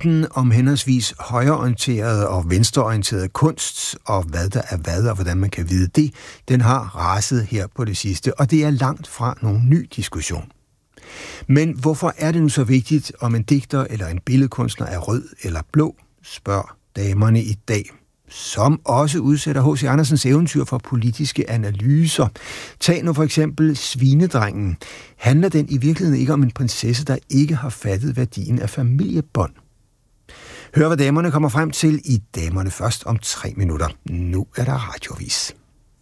debatten om henholdsvis højreorienteret og venstreorienteret kunst, og hvad der er hvad, og hvordan man kan vide det, den har raset her på det sidste, og det er langt fra nogen ny diskussion. Men hvorfor er det nu så vigtigt, om en digter eller en billedkunstner er rød eller blå, spørger damerne i dag, som også udsætter H.C. Andersens eventyr for politiske analyser. Tag nu for eksempel Svinedrengen. Handler den i virkeligheden ikke om en prinsesse, der ikke har fattet værdien af familiebånd? Hør, hvad damerne kommer frem til i Damerne Først om 3 minutter. Nu er der radioavis.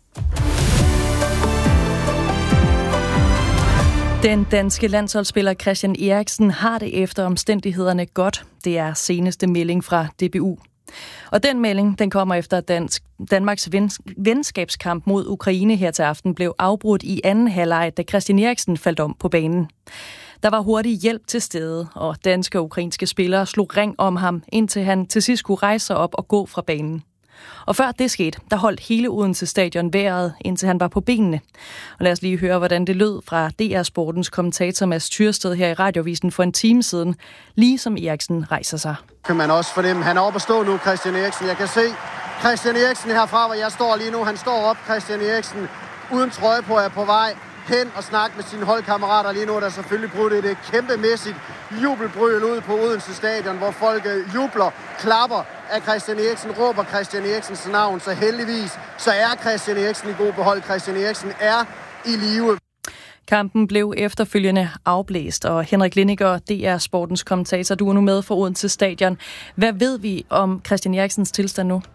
Den danske landsholdsspiller Christian Eriksen har det efter omstændighederne godt. Det er seneste melding fra DBU. Og den melding, den kommer efter, at Danmarks venskabskamp mod Ukraine her til aften blev afbrudt i anden halvleg, da Christian Eriksen faldt om på banen. Der var hurtig hjælp til stede, og danske og ukrainske spillere slog ring om ham, indtil han til sidst kunne rejse sig op og gå fra banen. Og før det skete, der holdt hele Odense Stadion vejret, indtil han var på benene. Og lad os lige høre, hvordan det lød fra DR Sportens kommentator Mads Tyrsted her i Radiovisen for en time siden, lige som Eriksen rejser sig. Kan man også fornemme, han er oppe at stå nu, Christian Eriksen. Jeg kan se Christian Eriksen herfra, hvor jeg står lige nu. Han står op, Christian Eriksen, uden trøje på, er på vej hen og snakke med sine holdkammerater. Lige nu er der selvfølgelig brudt et kæmpemæssigt jubelbrøl ud på Odense Stadion, hvor folk jubler, klapper af Christian Eriksen, råber Christian Eriksens navn. Så heldigvis så er Christian Eriksen i god behold. Christian Eriksen er i live. Kampen blev efterfølgende afblæst, og Henrik Lindiger, DR Sportens kommentator, du er nu med for Odense Stadion. Hvad ved vi om Christian Eriksens tilstand nu?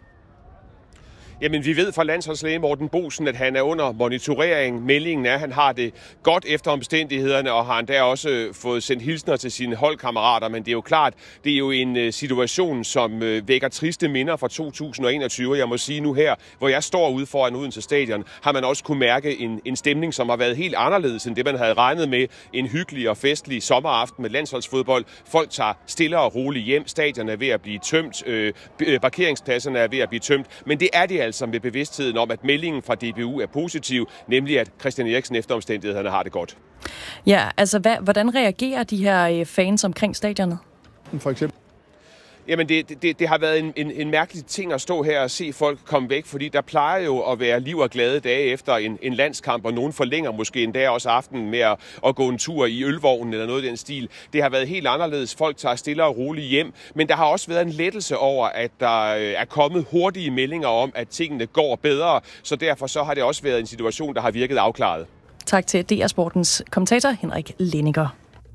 Jamen, vi ved fra landsholdslæge Morten Boesen, at han er under monitorering. Meldingen er, at han har det godt efter omstændighederne, og har endda også fået sendt hilsner til sine holdkammerater. Men det er jo klart, det er jo en situation, som vækker triste minder fra 2021. Jeg må sige nu her, hvor jeg står ude foran Odense Stadion, har man også kunne mærke en stemning, som har været helt anderledes end det, man havde regnet med. En hyggelig og festlig sommeraften med landsholdsfodbold. Folk tager stille og roligt hjem. Stadion er ved at blive tømt. Parkeringspladserne er ved at blive tømt. Men det er det altså med bevidstheden om, at meldingen fra DBU er positiv, nemlig at Christian Eriksen efter omstændighederne har det godt. Ja, altså hvordan reagerer de her fans omkring stadionet? For eksempel? Jamen, det har været en mærkelig ting at stå her og se folk komme væk, fordi der plejer jo at være liv og glade dage efter en landskamp, og nogen forlænger måske endda også aftenen med at gå en tur i ølvognen eller noget i den stil. Det har været helt anderledes. Folk tager stille og roligt hjem, men der har også været en lettelse over, at der er kommet hurtige meldinger om, at tingene går bedre, så derfor så har det også været en situation, der har virket afklaret. Tak til DR Sportens kommentator Henrik Lindiger.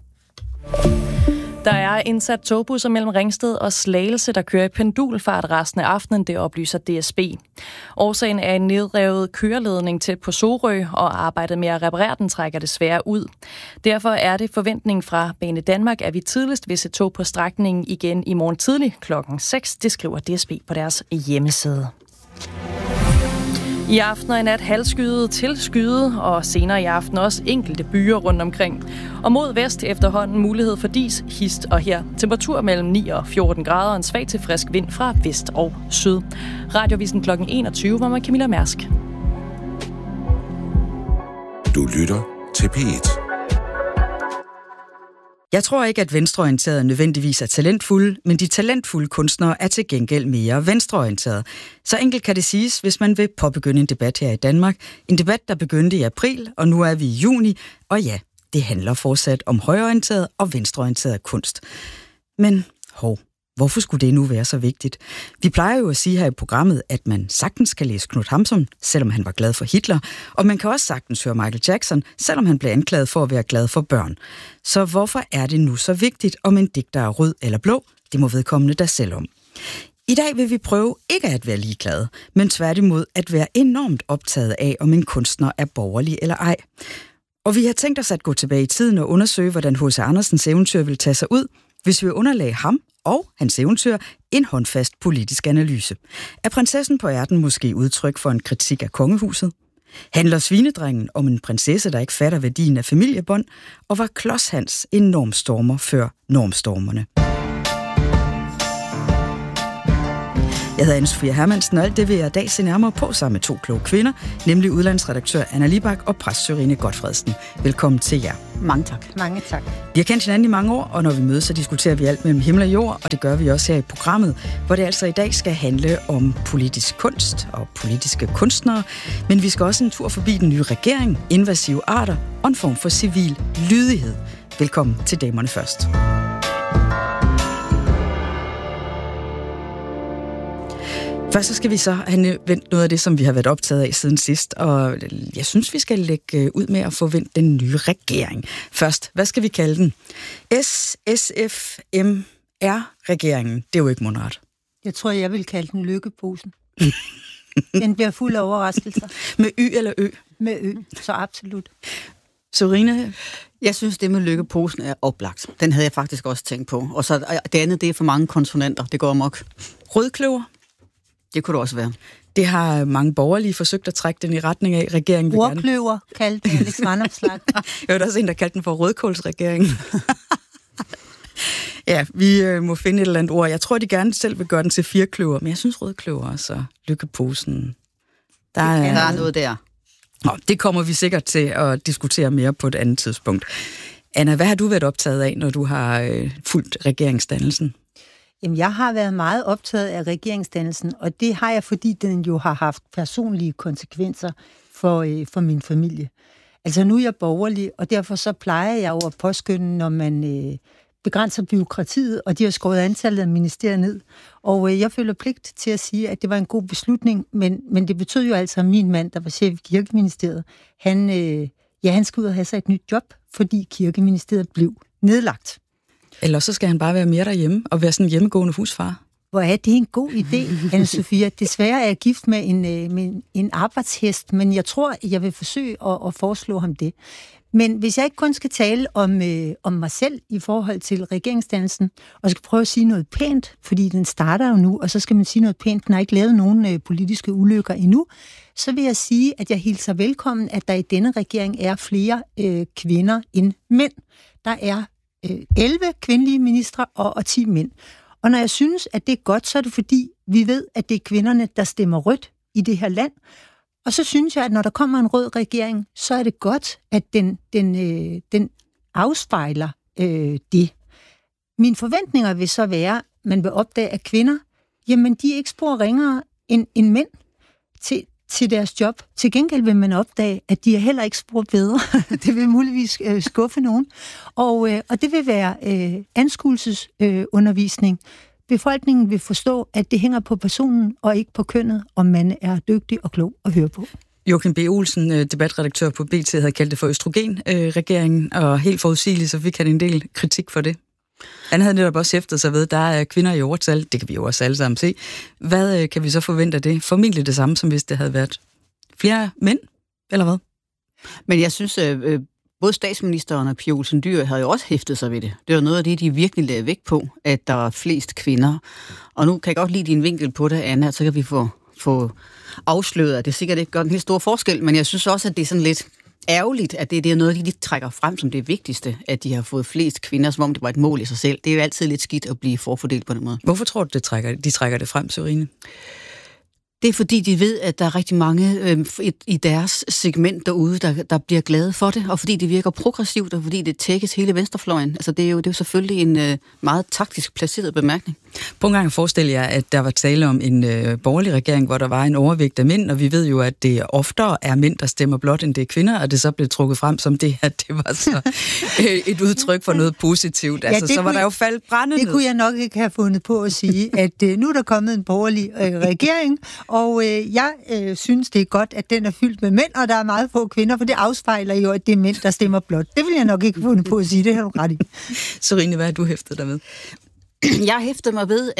Der er indsat togbusser mellem Ringsted og Slagelse, der kører i pendulfart resten af aftenen, det oplyser DSB. Årsagen er en nedrevet køreledning tæt på Sorø, og arbejdet med at reparere den trækker desværre ud. Derfor er det forventning fra Bane Danmark, at vi tidligst vil se tog på strækningen igen i morgen tidlig klokken 6. Det skriver DSB på deres hjemmeside. I aften og i nat halvskyet til skyet, og senere i aften også enkelte byer rundt omkring. Og mod vest efterhånden mulighed for dis, hist og her. Temperatur mellem 9 og 14 grader og en svag til frisk vind fra vest og syd. Radiovisen kl. 21, hvor man Camilla Mærsk. Du lytter til P1. Jeg tror ikke, at venstreorienterede nødvendigvis er talentfulde, men de talentfulde kunstnere er til gengæld mere venstreorienterede. Så enkelt kan det siges, hvis man vil påbegynde en debat her i Danmark. En debat, der begyndte i april, og nu er vi i juni. Og ja, det handler fortsat om højreorienteret og venstreorienteret kunst. Men hvorfor skulle det nu være så vigtigt? Vi plejer jo at sige her i programmet, at man sagtens kan læse Knut Hamsun, selvom han var glad for Hitler, og man kan også sagtens høre Michael Jackson, selvom han blev anklaget for at være glad for børn. Så hvorfor er det nu så vigtigt, om en digter er rød eller blå? Det må vedkommende da selv om. I dag vil vi prøve ikke at være ligeglade, men tværtimod at være enormt optaget af, om en kunstner er borgerlig eller ej. Og vi har tænkt os at gå tilbage i tiden og undersøge, hvordan H.C. Andersens eventyr vil tage sig ud, hvis vi underlagde ham og hans eventyr en håndfast politisk analyse. Er prinsessen på ærten måske udtryk for en kritik af kongehuset? Handler Svinedrengen om en prinsesse, der ikke fatter værdien af familiebånd? Og var Klods Hans en normstormer før normstormerne? Jeg hedder Anne-Sophie Hermansen, og alt det vil jeg i dag se nærmere på sammen med 2 kloge kvinder, nemlig udlandsredaktør Anna Libak og præst Sørine Gotfredsen. Velkommen til jer. Mange tak. Mange tak. Vi har kendt hinanden i mange år, og når vi mødes, så diskuterer vi alt mellem himmel og jord, og det gør vi også her i programmet, hvor det altså i dag skal handle om politisk kunst og politiske kunstnere, men vi skal også en tur forbi den nye regering, invasive arter og en form for civil lydighed. Velkommen til Damerne Først. Først så skal vi så have vendt noget af det, som vi har været optaget af siden sidst, og jeg synes, vi skal lægge ud med at få vendt den nye regering. Først, hvad skal vi kalde den? SSFMR-regeringen. Det er jo ikke mundret. Jeg tror, jeg vil kalde den lykkeposen. Den bliver fuld af overraskelser. Med Y eller Ø? Med Ø, så absolut. Sørine? Jeg synes, det med lykkeposen er oplagt. Den havde jeg faktisk også tænkt på. Og så det andet, det er for mange konsonanter. Det går amok. Rødkløver? Det kunne det også være. Det har mange borgerlige forsøgt at trække den i retning af. Regeringen vil gerne. Rødkløver kaldte Alex Vanopslagh. Jeg var også en, der kaldte den for rødkålsregeringen. Ja, vi må finde et eller andet ord. Jeg tror, de gerne selv vil gøre den til 4-kløver, men jeg synes rødkløver også, lykkeposen. Der er noget der. Nå, det kommer vi sikkert til at diskutere mere på et andet tidspunkt. Anna, hvad har du været optaget af, når du har fulgt regeringsdannelsen? Jamen, jeg har været meget optaget af regeringsdannelsen, og det har jeg, fordi den jo har haft personlige konsekvenser for min familie. Altså, nu er jeg borgerlig, og derfor så plejer jeg jo at påskynde, når man begrænser byråkratiet, og de har skåret antallet af ministerier ned. Og jeg føler pligt til at sige, at det var en god beslutning, men det betød jo altså, at min mand, der var chef i Kirkeministeriet, han skal ud og have sig et nyt job, fordi Kirkeministeriet blev nedlagt. Eller så skal han bare være mere derhjemme og være sådan en hjemmegående husfar. Hvor er det en god idé, Anne-Sophie? Desværre er jeg gift med en arbejdshest, men jeg tror, jeg vil forsøge at foreslå ham det. Men hvis jeg ikke kun skal tale om mig selv i forhold til regeringsdannelsen, og skal prøve at sige noget pænt, fordi den starter jo nu, og så skal man sige noget pænt, den har ikke lavet nogen politiske ulykker endnu, så vil jeg sige, at jeg hilser velkommen, at der i denne regering er flere kvinder end mænd. Der er 11 kvindelige ministre og 10 mænd. Og når jeg synes, at det er godt, så er det fordi, vi ved, at det er kvinderne, der stemmer rødt i det her land. Og så synes jeg, at når der kommer en rød regering, så er det godt, at den afspejler det. Mine forventninger vil så være, at man vil opdage, at kvinder, jamen de er ikke spor ringere end mænd til deres job. Til gengæld vil man opdage, at de er heller ikke spor bedre. Det vil muligvis skuffe nogen. Og det vil være anskuelsesundervisning. Befolkningen vil forstå, at det hænger på personen og ikke på kønnet, om man er dygtig og klog at høre på. Joachim B. Olsen, debatredaktør på BT, havde kaldt det for østrogen-regeringen, og helt forudsigeligt, så fik han en del kritik for det. Han havde netop også hæftet sig ved, at der er kvinder i overtal. Det kan vi jo også alle sammen se. Hvad kan vi så forvente af det? Formentlig det samme, som hvis det havde været flere mænd, eller hvad? Men jeg synes, både statsministeren og Pia Olsen Dyhr havde jo også hæftet sig ved det. Det var noget af det, de virkelig lagde vægt på, at der er flest kvinder. Og nu kan jeg godt lide din vinkel på det, Anna, så kan vi få afsløret, at det sikkert ikke gør en helt stor forskel, men jeg synes også, at det er sådan lidt ærgerligt, at det er noget, de trækker frem som det vigtigste, at de har fået flest kvinder, som om det var et mål i sig selv. Det er jo altid lidt skidt at blive forfordelt på den måde. Hvorfor tror du, de trækker det frem, Sørine? Det er fordi, de ved, at der er rigtig mange i deres segment derude, der bliver glade for det, og fordi det virker progressivt, og fordi det tækkes hele venstrefløjen. Altså, det er jo selvfølgelig en meget taktisk placeret bemærkning. På en gang forestiller jeg, at der var tale om en borgerlig regering, hvor der var en overvægt af mænd, og vi ved jo, at det oftere er mænd, der stemmer blot, end det er kvinder, og det så blev trukket frem som det, at det var så et udtryk for noget positivt. Altså, ja, så var der jo faldet brænde ned. Det kunne jeg nok ikke have fundet på at sige, at nu er der kommet en borgerlig regering, og jeg synes, det er godt, at den er fyldt med mænd, og der er meget få kvinder, for det afspejler jo, at det er mænd, der stemmer blot. Det vil jeg nok ikke have fundet på at sige, det har du ret i. Sørine, hvad har du hæftet dig ved? Jeg hæfter mig ved,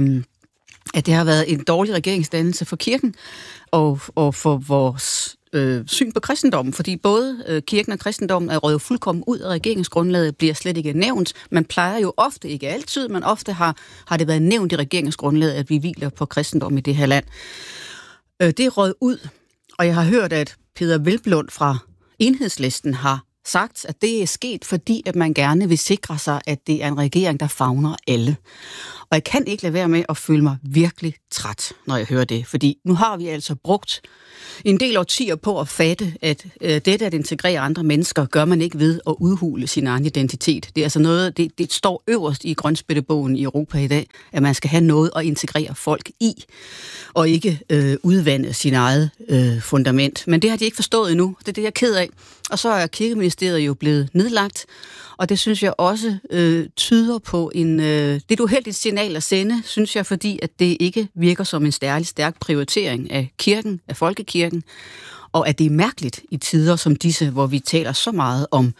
at det har været en dårlig regeringsdannelse for kirken og for vores syn på kristendommen, fordi både kirken og kristendommen er røget fuldkommen ud af regeringsgrundlaget, bliver slet ikke nævnt. Man plejer jo ofte, ikke altid, men ofte har det været nævnt i regeringsgrundlaget, at vi hviler på kristendom i det her land. Det er røget ud, og jeg har hørt, at Peder Hvelplund fra Enhedslisten har sagt, at det er sket, fordi at man gerne vil sikre sig, at det er en regering, der favner alle. Og jeg kan ikke lade være med at føle mig virkelig træt, når jeg hører det. Fordi nu har vi altså brugt en del årtier på at fatte, at dette at integrere andre mennesker, gør man ikke ved at udhule sin egen identitet. Det er altså noget, det står øverst i grønspættebogen i Europa i dag, at man skal have noget at integrere folk i, og ikke udvande sin eget fundament. Men det har de ikke forstået endnu. Det er det, jeg er ked af. Og så er Kirkeministeriet jo blevet nedlagt, og det synes jeg også tyder på det er et uheldigt signal at sende, synes jeg, fordi at det ikke virker som en stærk prioritering af kirken, af folkekirken, og at det er mærkeligt i tider som disse, hvor vi taler så meget om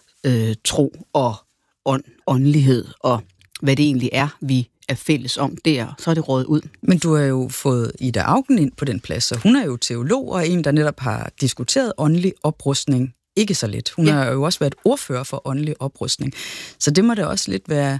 tro og åndelighed, og hvad det egentlig er, vi er fælles om der, så er det rådet ud. Men du har jo fået Ida Auken ind på den plads, og hun er jo teolog, og en, der netop har diskuteret åndelig oprustning ikke så lidt. Hun har jo også været ordfører for åndelig oprustning. Så det må da også lidt være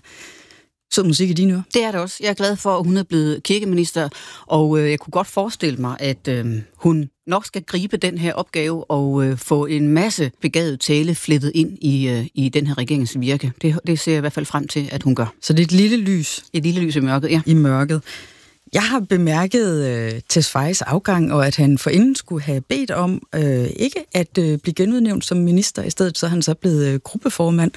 sød musik i dine ører. Det er det også. Jeg er glad for, at hun er blevet kirkeminister, og jeg kunne godt forestille mig, at hun nok skal gribe den her opgave og få en masse begavet tale flettet ind i den her regerings virke. Det ser jeg i hvert fald frem til, at hun gør. Så det er et lille lys? Et lille lys i mørket, ja. I mørket. Jeg har bemærket Tesfayes afgang, og at han forinden skulle have bedt om ikke at blive genudnævnt som minister. I stedet så er han så blevet gruppeformand.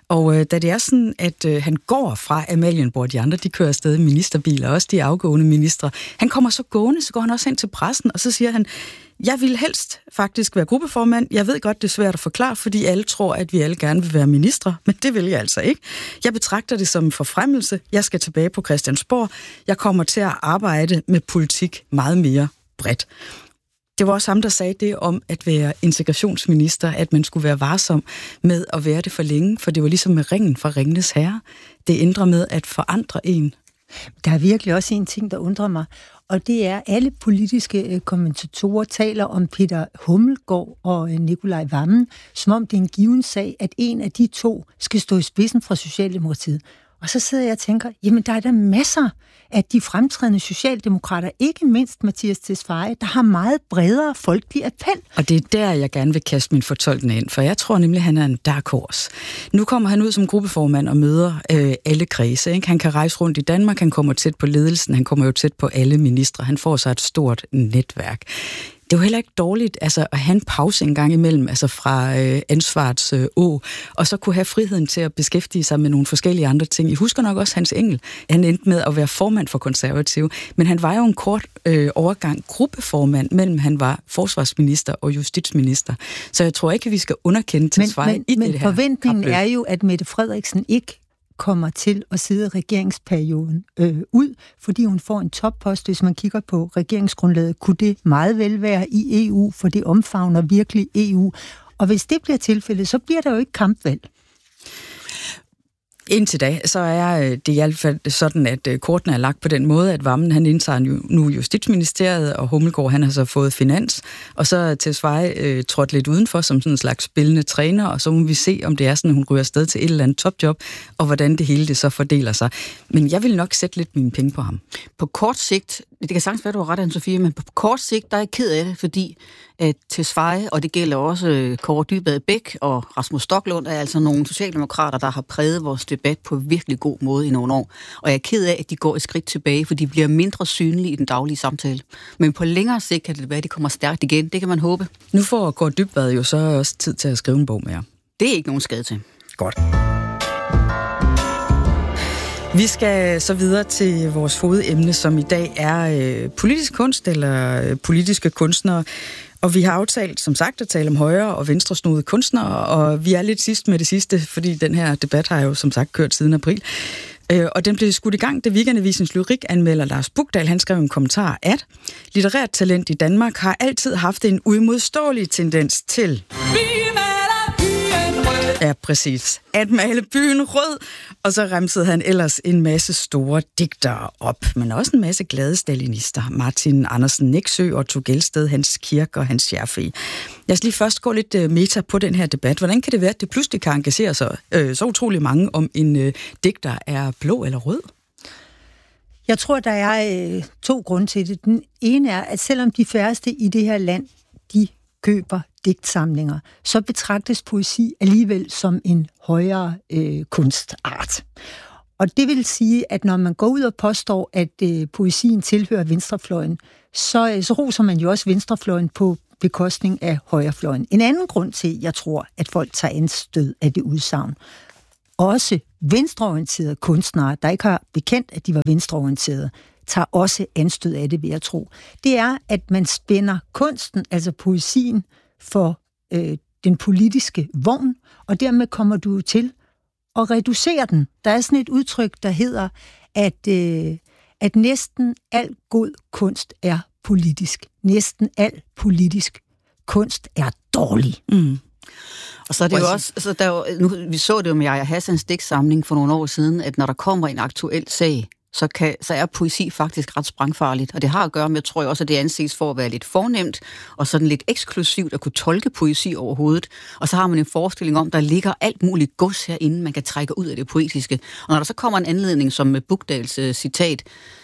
Og da det er sådan, at han går fra Amalienborg, de andre, de kører afsted i ministerbiler, også de afgående ministre. Han kommer så gående, så går han også hen til pressen, og så siger han, jeg vil helst faktisk være gruppeformand. Jeg ved godt, det er svært at forklare, fordi alle tror, at vi alle gerne vil være ministre, men det vil jeg altså ikke. Jeg betragter det som en forfremmelse. Jeg skal tilbage på Christiansborg. Jeg kommer til at arbejde med politik meget mere bredt. Det var også ham, der sagde det om at være integrationsminister, at man skulle være varsom med at være det for længe, for det var ligesom med ringen fra Ringenes Herre. Det ændrer med at forandre en. Der er virkelig også en ting, der undrer mig, og det er, at alle politiske kommentatorer taler om Peter Hummelgaard og Nikolaj Wammen, som om det er en given sag, at en af de to skal stå i spidsen fra Socialdemokratiet. Og så sidder jeg og tænker, jamen der er der masser af de fremtrædende socialdemokrater, ikke mindst Mattias Tesfaye, der har meget bredere folkelig appel. Og det er der, jeg gerne vil kaste min fortolkning ind, for jeg tror nemlig, han er en dark horse. Nu kommer han ud som gruppeformand og møder alle kredse. Ikke? Han kan rejse rundt i Danmark, han kommer tæt på ledelsen, han kommer jo tæt på alle ministre, han får sig et stort netværk. Det er jo heller ikke dårligt altså, at have en pause en gang imellem, altså fra ansvarets å, og så kunne have friheden til at beskæftige sig med nogle forskellige andre ting. I husker nok også Hans Engel. Han endte med at være formand for Konservative, men han var jo en kort overgang gruppeformand, mellem han var forsvarsminister og justitsminister. Så jeg tror ikke, vi skal underkende Tesfaye i det her. Men forventningen er jo, at Mette Frederiksen ikke kommer til at sidde regeringsperioden ud, fordi hun får en toppost. Hvis man kigger på regeringsgrundlaget, kunne det meget vel være i EU, for det omfavner virkelig EU. Og hvis det bliver tilfældet, så bliver der jo ikke kampvalg. Indtil da, så er det i hvert fald sådan, at kortene er lagt på den måde, at Wammen, han indtager nu Justitsministeriet, og Hummelgaard, han har så fået finans, og så Tesfaye trådt lidt udenfor som sådan en slags spillende træner, og så må vi se, om det er sådan, at hun ryger afsted til et eller andet topjob, og hvordan det hele det så fordeler sig. Men jeg vil nok sætte lidt mine penge på ham. På kort sigt, det kan sagtens være, du har ret, Anne-Sophie, men på kort sigt, der er jeg ked af det, fordi at Tesfaye, og det gælder også Kåre Dybvad Bech og Rasmus Stoklund, er altså nogle socialdemokrater, der har præget vores debat på virkelig god måde i nogle år. Og jeg er ked af, at de går et skridt tilbage, for de bliver mindre synlige i den daglige samtale. Men på længere sigt kan det være, at de kommer stærkt igen. Det kan man håbe. Nu får Kåre Dybvad jo så også tid til at skrive en bog mere. Det er ikke nogen skade til. Godt. Vi skal så videre til vores hovedemne, som i dag er politisk kunst eller politiske kunstnere. Og vi har aftalt, som sagt, at tale om højre- og venstresnudede kunstnere, og vi er lidt sidst med det sidste, fordi den her debat har jo som sagt kørt siden april. Og den blev skudt i gang, da Weekendavisens lyrik-anmelder Lars Bukdal, han skrev en kommentar, at litterært talent i Danmark har altid haft en uimodståelig tendens til... Ja, præcis. At male byen rød, og så remsede han ellers en masse store digtere op, men også en masse glade stalinister. Martin Andersen Nexø, Otto Gelsted, Hans Kirk og Hans Scherfig. Jeg skal lige først gå lidt meta på den her debat. Hvordan kan det være, at det pludselig kan engagere sig så utrolig mange, om en digter er blå eller rød? Jeg tror, der er to grunde til det. Den ene er, at selvom de færreste i det her land, de køber digtsamlinger, så betragtes poesi alligevel som en højere kunstart. Og det vil sige, at når man går ud og påstår, at poesien tilhører venstrefløjen, så roser man jo også venstrefløjen på bekostning af højrefløjen. En anden grund til, jeg tror, at folk tager anstød af det udsagn, også venstreorienterede kunstnere, der ikke har bekendt, at de var venstreorienterede, tager også anstød af det, vil jeg tro. Det er, at man spænder kunsten, altså poesien, for den politiske vogn, og dermed kommer du til at reducere den. Der er sådan et udtryk, der hedder, at næsten al god kunst er politisk. Næsten al politisk kunst er dårlig. Mm. Og så er det jo også, altså vi så det jo med Yahya Hassans digtsamling for nogle år siden, at når der kommer en aktuel sag, så er poesi faktisk ret sprængfarligt. Og det har at gøre med, tror jeg også, at det anses for at være lidt fornemt, og sådan lidt eksklusivt at kunne tolke poesi overhovedet. Og så har man en forestilling om, der ligger alt muligt gods herinde, man kan trække ud af det poetiske. Og når der så kommer en anledning, som med Buchdals citat,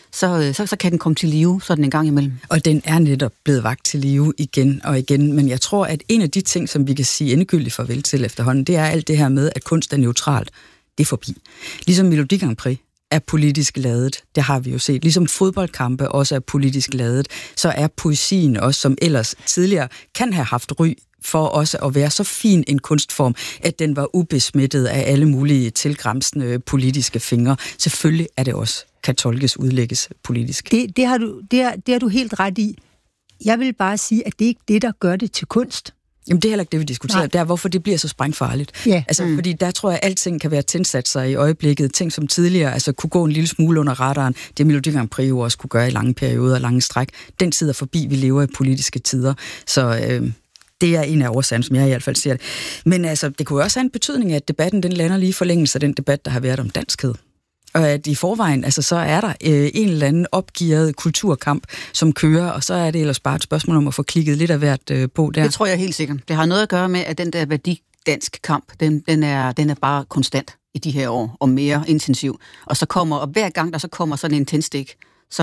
så kan den komme til live sådan en gang imellem. Og den er netop blevet vakt til live igen og igen. Men jeg tror, at en af de ting, som vi kan sige endegyldigt farvel til efterhånden, det er alt det her med, at kunst er neutralt. Det er forbi. Ligesom Melodi Grand Prix er politisk ladet. Det har vi jo set. Ligesom fodboldkampe også er politisk ladet, så er poesien også, som ellers tidligere kan have haft ry for også at være så fin en kunstform, at den var ubesmittet af alle mulige tilgramsende politiske fingre. Selvfølgelig er det også kan tolkes, udlægges politisk. Det har du helt ret i. Jeg vil bare sige, at det ikke er det, der gør det til kunst. Jamen, det er heller ikke det, vi diskuterer. Nej. Det er, hvorfor det bliver så sprængfarligt. Ja. Altså, fordi der tror jeg, at alting kan være tændsatser i øjeblikket. Ting, som tidligere kunne gå en lille smule under radaren. Det Melodi Grand Prix jo også kunne gøre i lange perioder, lange stræk. Den tid er forbi, vi lever i politiske tider. Så det er en af årsagerne, som jeg i hvert fald ser det. Men altså, det kunne også have en betydning, at debatten den lander lige i forlængelse af den debat, der har været om danskhed. Og at i forvejen, altså så er der en eller anden opgearet kulturkamp, som kører, og så er det ellers bare et spørgsmål om at få klikket lidt af hvert på der. Det tror jeg helt sikkert. Det har noget at gøre med, at den der værdidansk kamp, den er bare konstant i de her år, og mere intensiv. Og hver gang der så kommer sådan en tændstik,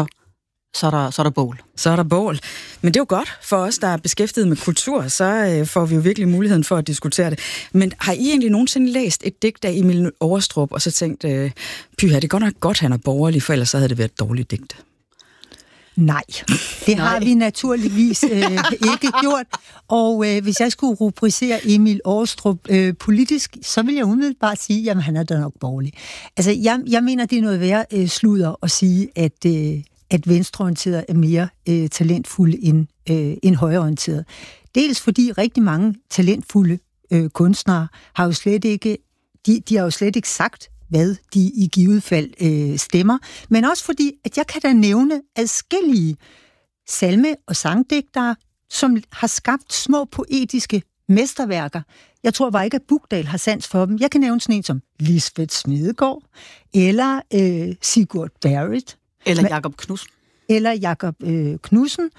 så er der bål. Så er der bål. Men det er jo godt for os, der er beskæftiget med kultur, så får vi jo virkelig muligheden for at diskutere det. Men har I egentlig nogensinde læst et digt af Emil Overstrup, og så tænkt, pyha, det er godt nok godt, han er borgerlig, for ellers så havde det været et dårligt digt? Nej, det har vi naturligvis ikke gjort. Og hvis jeg skulle rubricere Emil Overstrup politisk, så vil jeg umiddelbart sige, at han er da nok borgerlig. Altså, jeg mener, det er noget værd sludder at sige, at venstreorienterede er mere talentfulde end højreorienterede. Dels fordi rigtig mange talentfulde kunstnere har jo slet ikke, de har jo slet ikke sagt, hvad de i givet fald stemmer, men også fordi, at jeg kan da nævne adskillige salme- og sangdigtere, som har skabt små poetiske mesterværker. Jeg tror bare ikke, at Buchdal har sans for dem. Jeg kan nævne sådan en som Lisbeth Smedegaard, eller Sigurd Barrett, eller Jakob Knudsen. Eller Jakob Knudsen.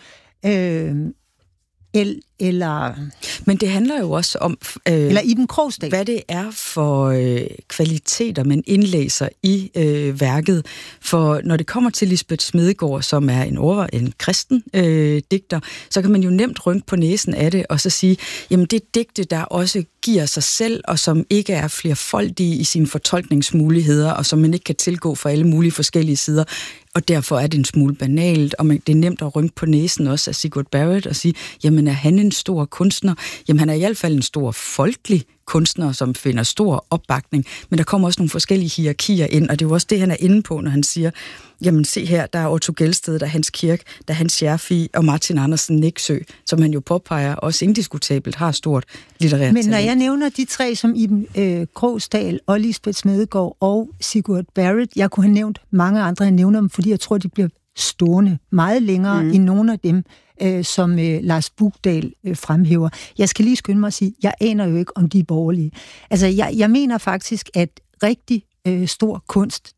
Eller... Men det handler jo også om... eller Iben Krogsdal. Hvad det er for kvaliteter, man indlæser i værket. For når det kommer til Lisbeth Smedegaard, som er en kristen digter, så kan man jo nemt rynke på næsen af det, og så sige, jamen det er digte, der også giver sig selv, og som ikke er flerfoldige i sine fortolkningsmuligheder, og som man ikke kan tilgå fra alle mulige forskellige sider. Og derfor er det en smule banalt, og det er nemt at rynke på næsen også af Sigurd Barrett og sige, jamen er han en stor kunstner? Jamen han er i hvert fald en stor folkelig kunstner, som finder stor opbakning, men der kommer også nogle forskellige hierarkier ind, og det er jo også det, han er inde på, når han siger, jamen se her, der er Otto Gelsted, der er Hans Kirk, der er Hans Scherfig og Martin Andersen Nexø, som han jo påpeger også indiskutabelt har stort litterært talent. Men når jeg nævner de tre som Iben Krogsdal og Lisbeth Smedegaard og Sigurd Barrett, jeg kunne have nævnt mange andre, jeg nævner dem, fordi jeg tror, de bliver stående meget længere end nogle af dem, som Lars Buchdal fremhæver. Jeg skal lige skynde mig at sige, jeg aner jo ikke, om de er borgerlige. Altså, jeg mener faktisk, at rigtig stor kunst,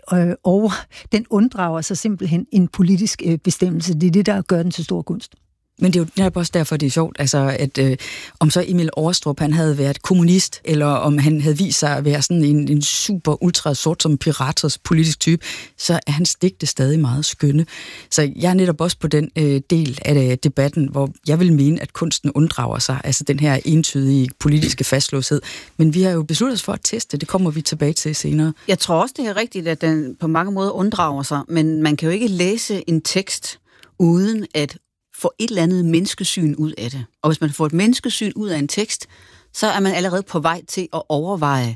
den unddrager sig simpelthen en politisk bestemmelse. Det er det, der gør den til stor kunst. Men det er jo netop også derfor, det er sjovt, altså at om så Emil Aarestrup, han havde været kommunist, eller om han havde vist sig at være sådan en super ultra sort som piratos politisk type, så er hans digte stadig meget skønne. Så jeg er netop også på den del af debatten, hvor jeg vil mene, at kunsten unddrager sig, altså den her entydige politiske fastlåshed. Men vi har jo besluttet os for at teste, det kommer vi tilbage til senere. Jeg tror også, det er rigtigt, at den på mange måder unddrager sig, men man kan jo ikke læse en tekst uden at få et eller andet menneskesyn ud af det. Og hvis man får et menneskesyn ud af en tekst, så er man allerede på vej til at overveje,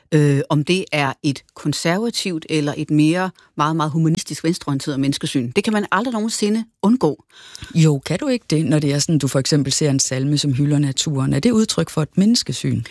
om det er et konservativt eller et mere meget, meget humanistisk venstreorienteret menneskesyn. Det kan man aldrig nogensinde undgå. Jo, kan du ikke det, når det er sådan, du for eksempel ser en salme, som hylder naturen? Er det udtryk for et menneskesyn?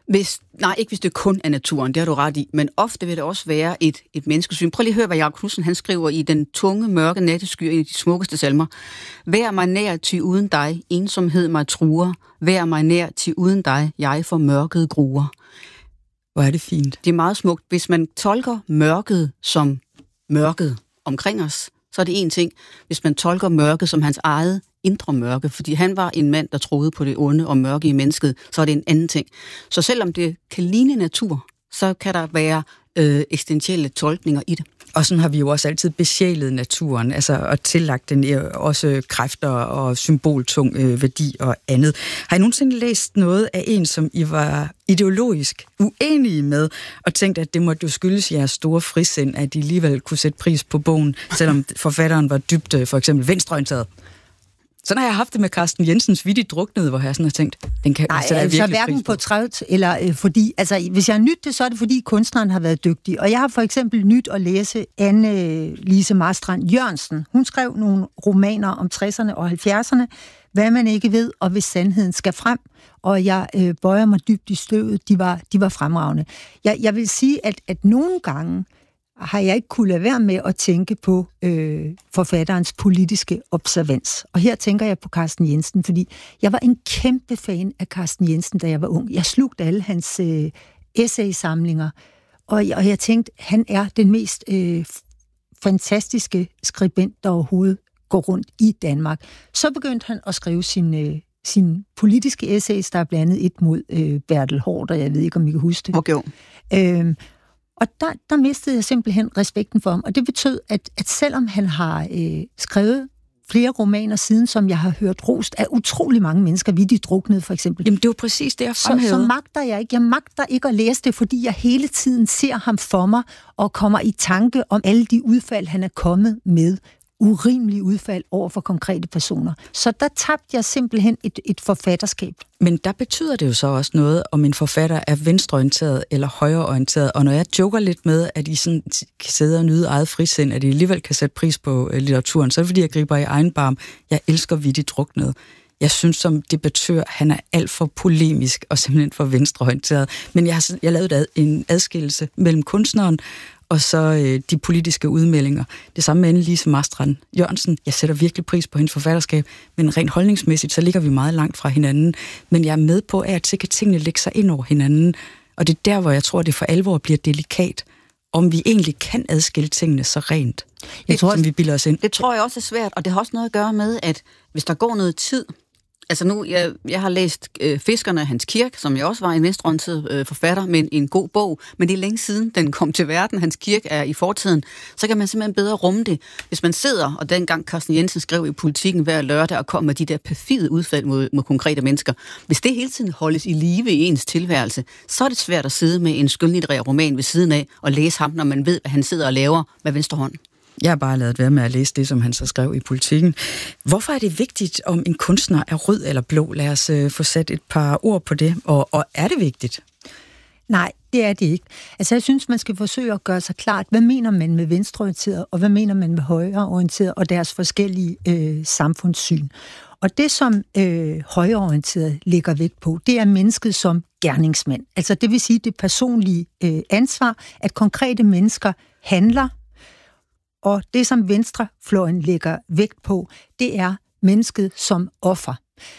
Ikke hvis det kun er naturen, det har du ret i, men ofte vil det også være et menneskesyn. Prøv lige at høre, hvad Jakob Knudsen han skriver i Den tunge, mørke nattesky, en af de smukkeste salmer. Vær mig nær, ty uden dig, ensomhed mig truer. Vær mig nær, ty uden dig, jeg for mørket gruer. Hvor er det fint. Det er meget smukt. Hvis man tolker mørket som mørket omkring os, så er det en ting. Hvis man tolker mørket som hans eget indre mørke, fordi han var en mand, der troede på det onde og mørke i mennesket, så er det en anden ting. Så selvom det kan ligne natur, så kan der være eksistentielle tolkninger i det. Og sådan har vi jo også altid besjælet naturen, altså og tillagt den også kræfter og symboltung værdi og andet. Har I nogensinde læst noget af en, som I var ideologisk uenige med, og tænkt, at det måtte jo skyldes jeres store frisind, at I alligevel kunne sætte pris på bogen, selvom forfatteren var dybt for eksempel venstreorienteret? Sådan har jeg haft det med Carsten Jensens Vittigt druknede, hvor jeg sådan har tænkt, den kan nej, altså hverken på træt, eller fordi, altså hvis jeg har nyt det, så er det fordi kunstneren har været dygtig. Og jeg har for eksempel nyt at læse Anne-Lise Marstrand Jørgensen. Hun skrev nogle romaner om 60'erne og 70'erne, hvad man ikke ved, og hvis sandheden skal frem. Og jeg bøjer mig dybt i støvet, de var fremragende. Jeg vil sige, at nogle gange har jeg ikke kunne lade være med at tænke på forfatterens politiske observans. Og her tænker jeg på Carsten Jensen, fordi jeg var en kæmpe fan af Carsten Jensen, da jeg var ung. Jeg slugte alle hans essaysamlinger, og jeg tænkte, han er den mest fantastiske skribent, der overhovedet går rundt i Danmark. Så begyndte han at skrive sin politiske essays, der er blandt andet et mod Bertel Haarder, og jeg ved ikke, om I kan huske det. Okay. Og der mistede jeg simpelthen respekten for ham. Og det betød, at selvom han har skrevet flere romaner siden, som jeg har hørt rost af utrolig mange mennesker, Vittigt druknede for eksempel. Jamen det var præcis det, jeg fremhævede. Så magter jeg ikke. Jeg magter ikke at læse det, fordi jeg hele tiden ser ham for mig og kommer i tanke om alle de udfald, han er kommet med. Urimelige udfald over for konkrete personer. Så der tabte jeg simpelthen et forfatterskab. Men der betyder det jo så også noget, om en forfatter er venstreorienteret eller højreorienteret. Og når jeg joker lidt med, at I sådan kan sidde og nyde eget frisind, at I alligevel kan sætte pris på litteraturen, så er det fordi, jeg griber i egen barm. Jeg elsker Vittigt druknet. Jeg synes som debattør, han er alt for polemisk og simpelthen for venstreorienteret. Men jeg lavede en adskillelse mellem kunstneren og så de politiske udmeldinger. Det samme med Anne-Lise Marstrand Jørgensen. Jeg sætter virkelig pris på hendes forfatterskab, men rent holdningsmæssigt, så ligger vi meget langt fra hinanden. Men jeg er med på, at tingene lægger sig ind over hinanden. Og det er der, hvor jeg tror, det for alvor bliver delikat, om vi egentlig kan adskille tingene så rent, som vi bilder os ind. Det tror jeg også er svært, og det har også noget at gøre med, at hvis der går noget tid. Altså nu, jeg har læst Fiskerne af Hans Kirk, som jeg også var en venstreorienteret forfatter, men en god bog, men det er længe siden, den kom til verden. Hans Kirk er i fortiden. Så kan man simpelthen bedre rumme det. Hvis man sidder, og dengang Carsten Jensen skrev i Politikken hver lørdag, og kom med de der perfide udfald mod konkrete mennesker. Hvis det hele tiden holdes i live i ens tilværelse, så er det svært at sidde med en skønlitterær roman ved siden af, og læse ham, når man ved, hvad han sidder og laver med venstre hånd. Jeg har bare ladet være med at læse det, som han så skrev i Politikken. Hvorfor er det vigtigt, om en kunstner er rød eller blå? Lad os få sat et par ord på det. Og er det vigtigt? Nej, det er det ikke. Altså, jeg synes, man skal forsøge at gøre sig klart, hvad mener man med venstreorienteret, og hvad mener man med højreorienteret, og deres forskellige samfundssyn. Og det, som højreorienteret lægger vægt på, det er mennesket som gerningsmand. Altså, det vil sige det personlige ansvar, at konkrete mennesker handler. Og det, som venstrefløjen lægger vægt på, det er mennesket som offer.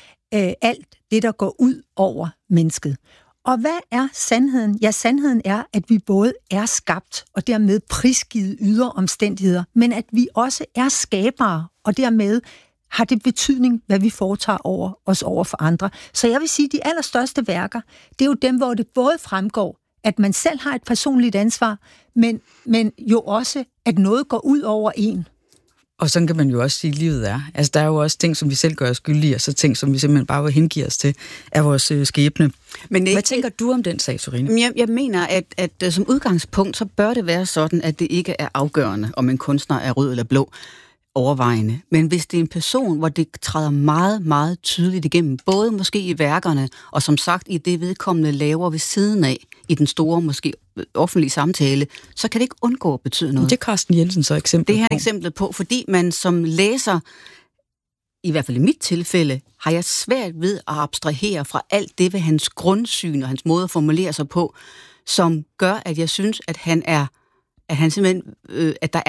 Alt det, der går ud over mennesket. Og hvad er sandheden? Ja, sandheden er, at vi både er skabt og dermed prisgivet ydre omstændigheder, men at vi også er skabere og dermed har det betydning, hvad vi foretager over for andre. Så jeg vil sige, at de allerstørste værker, det er jo dem, hvor det både fremgår, at man selv har et personligt ansvar, men jo også, at noget går ud over en. Og sådan kan man jo også sige, at livet er. Altså, der er jo også ting, som vi selv gør os skyldige, og så ting, som vi simpelthen bare vil hengive os til, er vores skæbne. Men hvad tænker du om den sag, Sørine? Jeg mener, at som udgangspunkt, så bør det være sådan, at det ikke er afgørende, om en kunstner er rød eller blå overvejende. Men hvis det er en person, hvor det træder meget, meget tydeligt igennem, både måske i værkerne, og som sagt i det vedkommende laver ved siden af, i den store, måske offentlige samtale, så kan det ikke undgå at betyde noget. Det er Carsten Jensen så eksempel på. Det her eksemplet på, fordi man som læser, i hvert fald i mit tilfælde, har jeg svært ved at abstrahere fra alt det ved hans grundsyn og hans måde at formulere sig på, som gør, at jeg synes, at han simpelthen, at der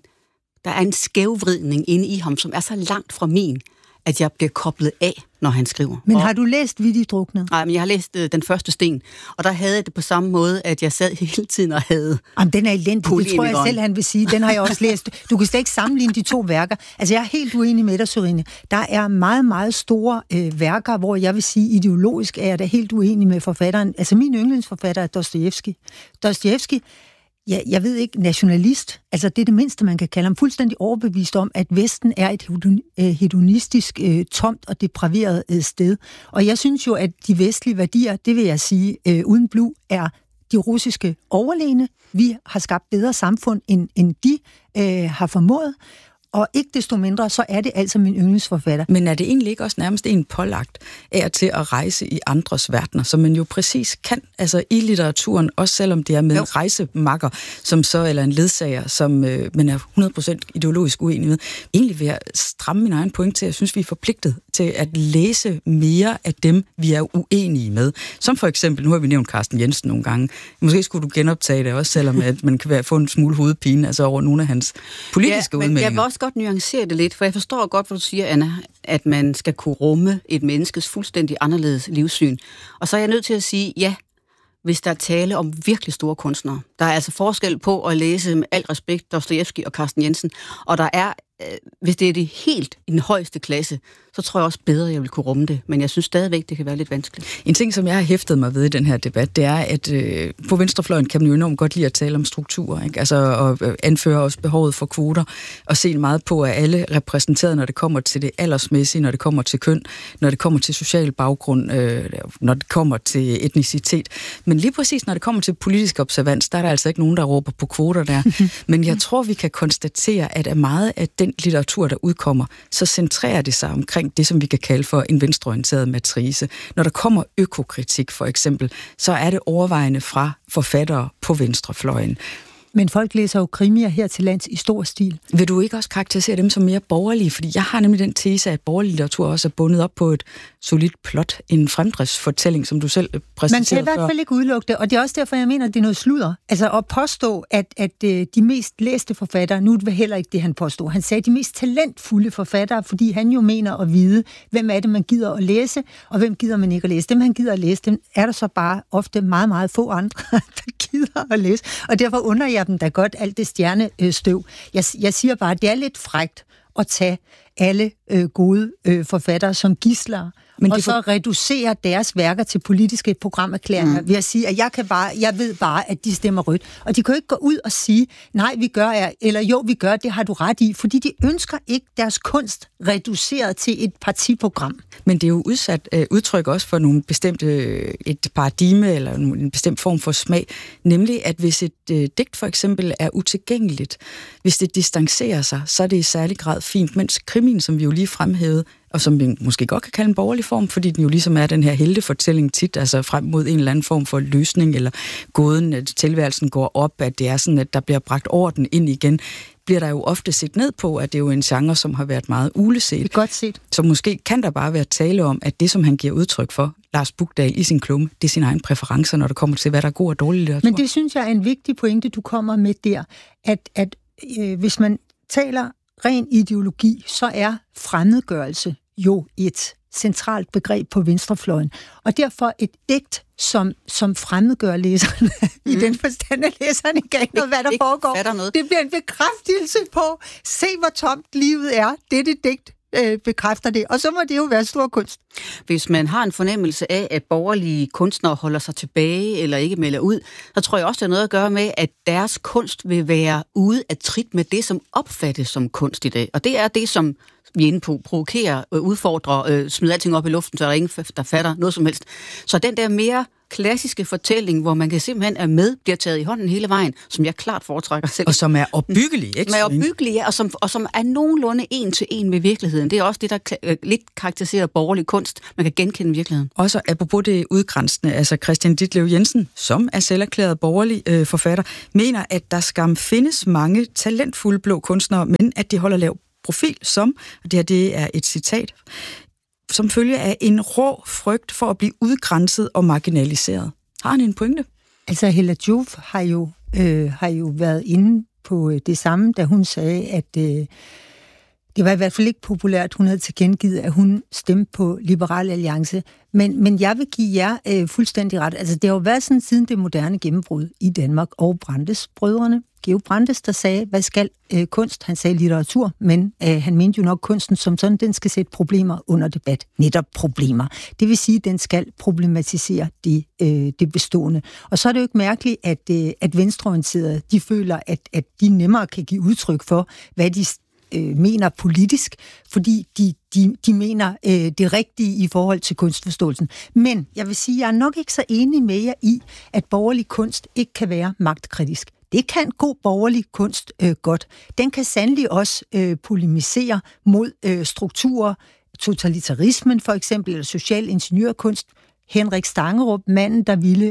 er en skævvridning inde i ham, som er så langt fra min, at jeg bliver koblet af, når han skriver. Men har du læst Vittigt druknet? Nej, men jeg har læst Den første sten, og der havde jeg det på samme måde, at jeg sad hele tiden og havde... Jamen, den er elendig, det tror jeg selv, han vil sige. Den har jeg også læst. Du kan slet ikke sammenligne de to værker. Altså, jeg er helt uenig med dig, Sørine. Der er meget, meget store værker, hvor jeg vil sige, ideologisk er jeg da helt uenig med forfatteren. Altså, min yndlingsforfatter er Dostojevskij. Dostojevskij, ja, jeg ved ikke, nationalist, altså det er det mindste, man kan kalde ham, fuldstændig overbevist om, at Vesten er et hedonistisk, tomt og depraveret sted. Og jeg synes jo, at de vestlige værdier, det vil jeg sige, uden blu, er de russiske overlegne. Vi har skabt bedre samfund, end de har formået. Og ikke desto mindre, så er det altså min yndlingsforfatter. Men er det egentlig ikke også nærmest en pålagt af til at rejse i andres verdener, som man jo præcis kan, altså i litteraturen, også selvom det er med en rejsemakker, som så, eller en ledsager, som man er 100% ideologisk uenig med. Egentlig vil jeg stramme min egen point til, at jeg synes, vi er forpligtet til at læse mere af dem, vi er uenige med. Som for eksempel, nu har vi nævnt Carsten Jensen nogle gange. Måske skulle du genoptage det også, selvom at man kan få en smule hovedpine, altså over nogle af hans politiske udmeldinger. Jeg vil også godt nuancere det lidt, for jeg forstår godt, hvad du siger, Anna, at man skal kunne rumme et menneskes fuldstændig anderledes livssyn. Og så er jeg nødt til at sige, ja, hvis der er tale om virkelig store kunstnere. Der er altså forskel på at læse med al respekt Dostojevskij og Carsten Jensen, og der er, hvis det er det helt i den højeste klasse, så tror jeg også bedre, jeg vil kunne rumme det. Men jeg synes stadigvæk, det kan være lidt vanskeligt. En ting, som jeg har hæftet mig ved i den her debat, det er, at på venstrefløjen kan man jo enormt godt lide at tale om strukturer, ikke? Altså at anføre også behovet for kvoter, og se meget på, at alle repræsenteret, når det kommer til det aldersmæssige, når det kommer til køn, når det kommer til social baggrund, når det kommer til etnicitet. Men lige præcis, når det kommer til politisk observans, der er der altså ikke nogen, der råber på kvoter der. Men jeg tror, vi kan konstatere, at meget af den litteratur, der udkommer, så centrerer det sig omkring det, som vi kan kalde for en venstreorienteret matrice. Når der kommer økokritik, for eksempel, så er det overvejende fra forfattere på venstrefløjen. Men folk læser jo krimier her til lands i stor stil. Vil du ikke også karakterisere dem som mere borgerlige? Fordi jeg har nemlig den tese, at borgerlig litteratur også er bundet op på et solidt plot, en fremdriftsfortælling, som du selv præsenterede. Man kan i hvert fald ikke udelukke det, og det er også derfor, jeg mener, at det er noget sludder. Altså at påstå, at de mest læste forfattere, nu er det heller ikke det, han påstod. Han sagde de mest talentfulde forfattere, fordi han jo mener at vide, hvem er det, man gider at læse, og hvem gider man ikke at læse. Dem, han gider at læse, dem er der så bare ofte meget, meget få andre, der gider at læse. Og derfor undrer jeg dem da godt alt det stjernestøv. Jeg siger bare, at det er lidt frækt at tage alle gode forfattere som gidsler, og så reducere deres værker til politiske programerklæringer ved at sige, at jeg ved bare, at de stemmer rødt. Og de kan jo ikke gå ud og sige, nej, vi gør, eller jo, vi gør, det har du ret i, fordi de ønsker ikke deres kunst reduceret til et partiprogram. Men det er jo udsat udtryk også for nogle bestemte, et paradigme eller en bestemt form for smag, nemlig at hvis et digt for eksempel er utilgængeligt, hvis det distancerer sig, så er det i særlig grad fint, mens krimien, som vi jo lige fremhævede, og som vi måske godt kan kalde en borgerlig form, fordi den jo ligesom er den her heltefortælling tit, altså frem mod en eller anden form for løsning, eller gåden, at tilværelsen går op, at det er sådan, at der bliver bragt orden ind igen, bliver der jo ofte set ned på, at det er jo en genre, som har været meget uleset. Godt set. Så måske kan der bare være tale om, at det, som han giver udtryk for, Lars Bukdahl i sin klumme, det er sine egne præferencer, når det kommer til, hvad der er god og dårlig litteratur. Men det synes jeg er en vigtig pointe, du kommer med der, at hvis man taler ren ideologi, så er fremmedgørelse jo et centralt begreb på venstrefløjen. Og derfor et digt, som fremmedgør læserne, i den forstand, at læserne ikke aner noget, hvad der foregår. Det bliver en bekræftelse på, se hvor tomt livet er. Dette digt bekræfter det. Og så må det jo være stor kunst. Hvis man har en fornemmelse af, at borgerlige kunstnere holder sig tilbage eller ikke melder ud, så tror jeg også, det har noget at gøre med, at deres kunst vil være ude af trit med det, som opfattes som kunst i dag. Og det er det, som vi er inde på, provokerer, udfordrer, smider alting op i luften, så der er ingen, der fatter noget som helst. Så den der mere klassiske fortælling, hvor man kan simpelthen er med, bliver taget i hånden hele vejen, som jeg klart foretrækker selv. Og som er opbyggelig, ikke? Som er opbyggelig, ja, og som er nogenlunde en til en med virkeligheden. Det er også det, der lidt karakteriserer borgerlig kunst. Man kan genkende virkeligheden. Også apropos det udgrænsende, altså Christian Ditlev Jensen, som er selverklæret borgerlig forfatter, mener, at der skam findes mange talentfulde blå kunstnere, men at de holder lav profil, som, og det her det er et citat, som følge af en rå frygt for at blive udgrænset og marginaliseret. Har han en pointe? Altså Hella Joof har jo været inde på det samme, da hun sagde, at det var i hvert fald ikke populært. Hun havde tilkendegivet, at hun stemte på Liberal Alliance. Men jeg vil give jer fuldstændig ret. Altså, det har jo været sådan siden det moderne gennembrud i Danmark og Brandes-brødrene. Georg Brandes, der sagde, hvad skal kunst? Han sagde litteratur, men han mente jo nok kunsten som sådan, den skal sætte problemer under debat. Netop problemer. Det vil sige, at den skal problematisere det bestående. Og så er det jo ikke mærkeligt, at venstreorienterede, de føler, at de nemmere kan give udtryk for, hvad de mener politisk, fordi de mener det rigtige i forhold til kunstforståelsen. Men jeg vil sige, at jeg er nok ikke så enig med jer i, at borgerlig kunst ikke kan være magtkritisk. Det kan god borgerlig kunst godt. Den kan sandelig også polemisere mod strukturer, totalitarismen for eksempel, eller social ingeniørkunst. Henrik Stangerup, manden, der ville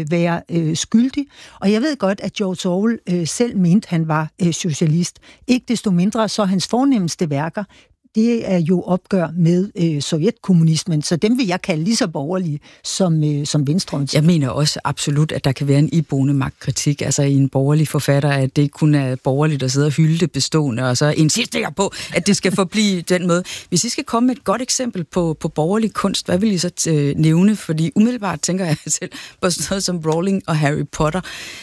være skyldig. Og jeg ved godt, at George Orwell selv mente, han var socialist. Ikke desto mindre, så hans fornemmeste værker, det er jo opgør med sovjetkommunismen, så dem vil jeg kalde lige så borgerlige som venstreorienterede. Jeg mener også absolut, at der kan være en iboende magtkritik, altså i en borgerlig forfatter, at det ikke kun er borgerligt at sidde og hylde det bestående, og så insistere på, at det skal forblive den måde. Hvis I skal komme med et godt eksempel på borgerlig kunst, hvad vil I så nævne? Fordi umiddelbart tænker jeg selv på sådan noget som Rowling og Harry Potter.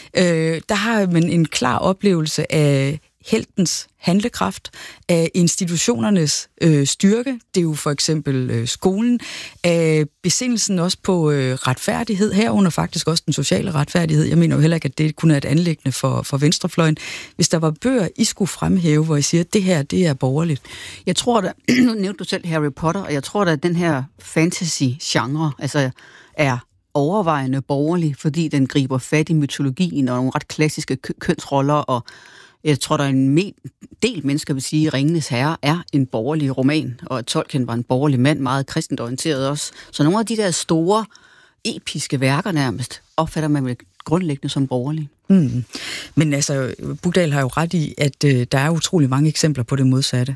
Der har man en klar oplevelse af heltens handlekraft, af institutionernes styrke, det er jo for eksempel skolen, af besindelsen også på retfærdighed, herunder faktisk også den sociale retfærdighed. Jeg mener jo heller ikke, at det kun er et anliggende for venstrefløjen. Hvis der var bøger, I skulle fremhæve, hvor I siger, at det her, det er borgerligt. Jeg tror da, nu nævnte du selv Harry Potter, og jeg tror da, at den her fantasy-genre, altså er overvejende borgerlig, fordi den griber fat i mytologien og nogle ret klassiske kønsroller, og jeg tror, der er en del mennesker, vil sige, at Ringenes Herre er en borgerlig roman, og at Tolkien var en borgerlig mand, meget kristent orienteret også. Så nogle af de der store, episke værker nærmest, opfatter man vel grundlæggende som borgerlige. Mm. Men altså, Bukdal har jo ret i, at der er utrolig mange eksempler på det modsatte.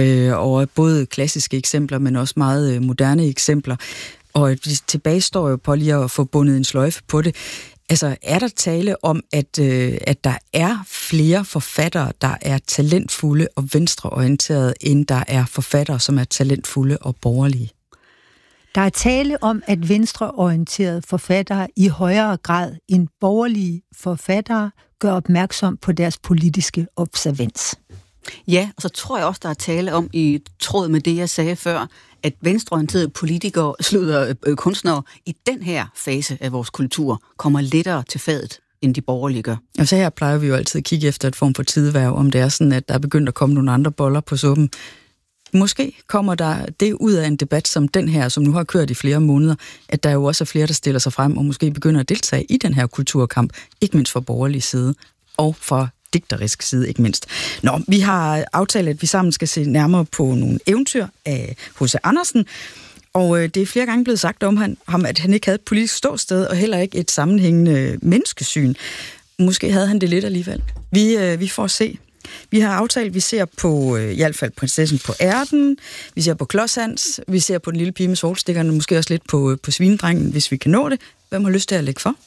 Og både klassiske eksempler, men også meget moderne eksempler. Og vi tilbage står jo på lige at få bundet en sløjfe på det. Altså, er der tale om, at der er flere forfattere, der er talentfulde og venstreorienterede, end der er forfattere, som er talentfulde og borgerlige? Der er tale om, at venstreorienterede forfattere i højere grad end borgerlige forfattere gør opmærksom på deres politiske observans. Ja, og så tror jeg også, der er tale om, i tråd med det, jeg sagde før, at venstreorienterede politikere, kunstnere, i den her fase af vores kultur, kommer lettere til fadet, end de borgerlige gør. Og så her plejer vi jo altid at kigge efter et form for tideværv, om det er sådan, at der er begyndt at komme nogle andre boller på suppen. Måske kommer der det ud af en debat som den her, som nu har kørt i flere måneder, at der jo også er flere, der stiller sig frem og måske begynder at deltage i den her kulturkamp, ikke mindst fra borgerlig side og fra digterisk side, ikke mindst. Nå, vi har aftalt, at vi sammen skal se nærmere på nogle eventyr af H.C. Andersen, og det er flere gange blevet sagt om ham, at han ikke havde et politisk ståsted, og heller ikke et sammenhængende menneskesyn. Måske havde han det lidt alligevel. Vi får se. Vi har aftalt, vi ser på i hvert fald prinsessen på ærten, vi ser på Klodshans, vi ser på den lille pige med solstikkerne, måske også lidt på svinedrengen, hvis vi kan nå det. Hvem har lyst til at lægge for?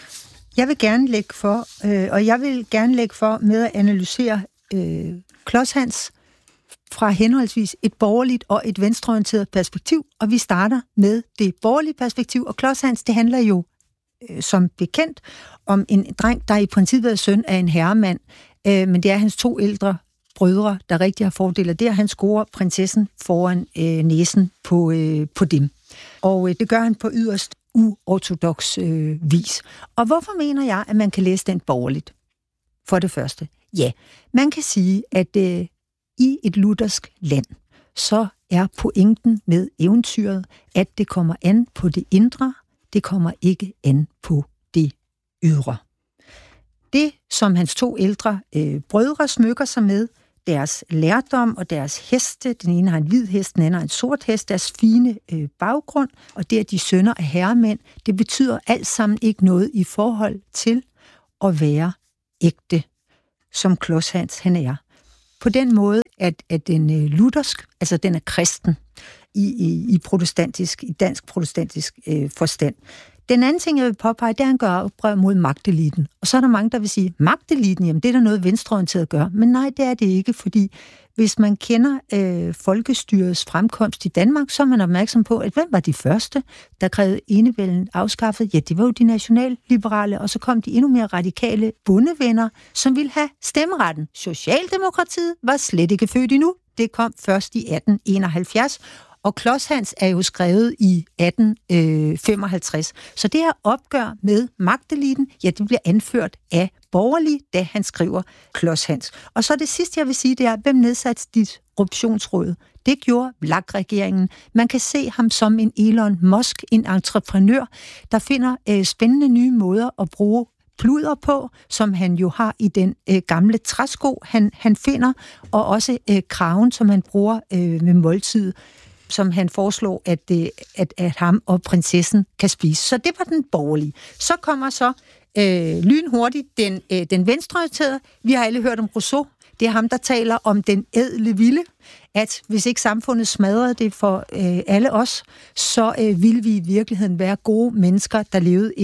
Jeg vil gerne lægge for, og jeg vil gerne lægge for med at analysere Klodshans fra henholdsvis et borgerligt og et venstreorienteret perspektiv, og vi starter med det borgerlige perspektiv, og Klodshans, det handler jo som bekendt om en dreng, der i princippet er søn af en herremand, men det er hans to ældre brødre, der rigtig har fordele. Det er, at han scorer prinsessen foran næsen på dem. Og det gør han på yderst uortodox vis. Og hvorfor mener jeg, at man kan læse den borgerligt? For det første. Ja, man kan sige, at i et luthersk land, så er pointen med eventyret, at det kommer an på det indre, det kommer ikke an på det ydre. Det, som hans 2 ældre brødre smykker sig med, deres lærdom og deres heste, den ene har en hvid hest, den anden har en sort hest, deres fine baggrund, og det, at de sønner af herremænd, det betyder alt sammen ikke noget i forhold til at være ægte, som Klods Hans han er. På den måde, at den luthersk, altså den er kristen i dansk protestantisk forstand. Den anden ting, jeg vil påpege, det er, at han gør oprør mod magteliten. Og så er der mange, der vil sige, magteliten, jamen det er der noget venstreorienteret at gøre. Men nej, det er det ikke, fordi hvis man kender folkestyrets fremkomst i Danmark, så er man opmærksom på, at hvem var de første, der krævede enevælden afskaffet? Ja, det var jo de nationalliberale, og så kom de endnu mere radikale bondevenner, som ville have stemmeretten. Socialdemokratiet var slet ikke født endnu. Det kom først i 1871, og Klods Hans er jo skrevet i 1855. Så det her opgør med magteliten, ja, det bliver anført af borgerlige, da han skriver Klods Hans. Og så det sidste, jeg vil sige, det er, hvem nedsatte disruptionsrådet? Det gjorde VLAK-regeringen. Man kan se ham som en Elon Musk, en entreprenør, der finder spændende nye måder at bruge pluder på, som han jo har i den gamle træsko, han finder, og også kraven, som han bruger med måltid, som han foreslår, at ham og prinsessen kan spise. Så det var den borgerlige. Så kommer så lynhurtigt den venstreorienterede. Vi har alle hørt om Rousseau. Det er ham, der taler om den ædle vilde, at hvis ikke samfundet smadrede det for alle os, så ville vi i virkeligheden være gode mennesker, der levede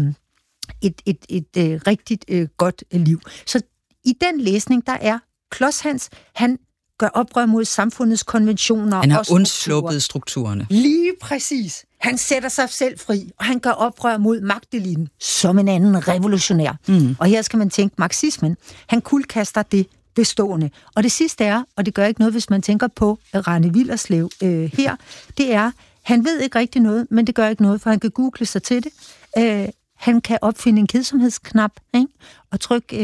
et rigtigt godt liv. Så i den læsning, der er Klods Hans, han gør oprør mod samfundets konventioner. Han har undsluppet strukturerne. Lige præcis. Han sætter sig selv fri, og han gør oprør mod magteliten som en anden revolutionær. Og her skal man tænke marxismen. Han kuldkaster det bestående. Og det sidste er, og det gør ikke noget, hvis man tænker på Rane Willerslev her, det er, han ved ikke rigtig noget, men det gør ikke noget, for han kan google sig til det. Han kan opfinde en kedsomhedsknap, ikke? Og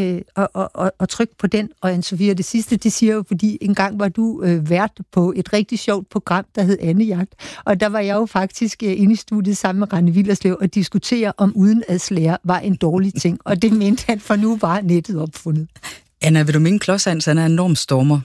trykke på den. Og Anne-Sophie, det sidste, det siger jo, fordi engang var du vært på et rigtig sjovt program, der hed Annejagt. Og der var jeg jo faktisk inde i studiet sammen med Rane Willerslev og diskutere, om udenadslære var en dårlig ting. Og det mente han, for nu var nettet opfundet. Anna, vil du mene, Klods Hans, han er en enorm stormer?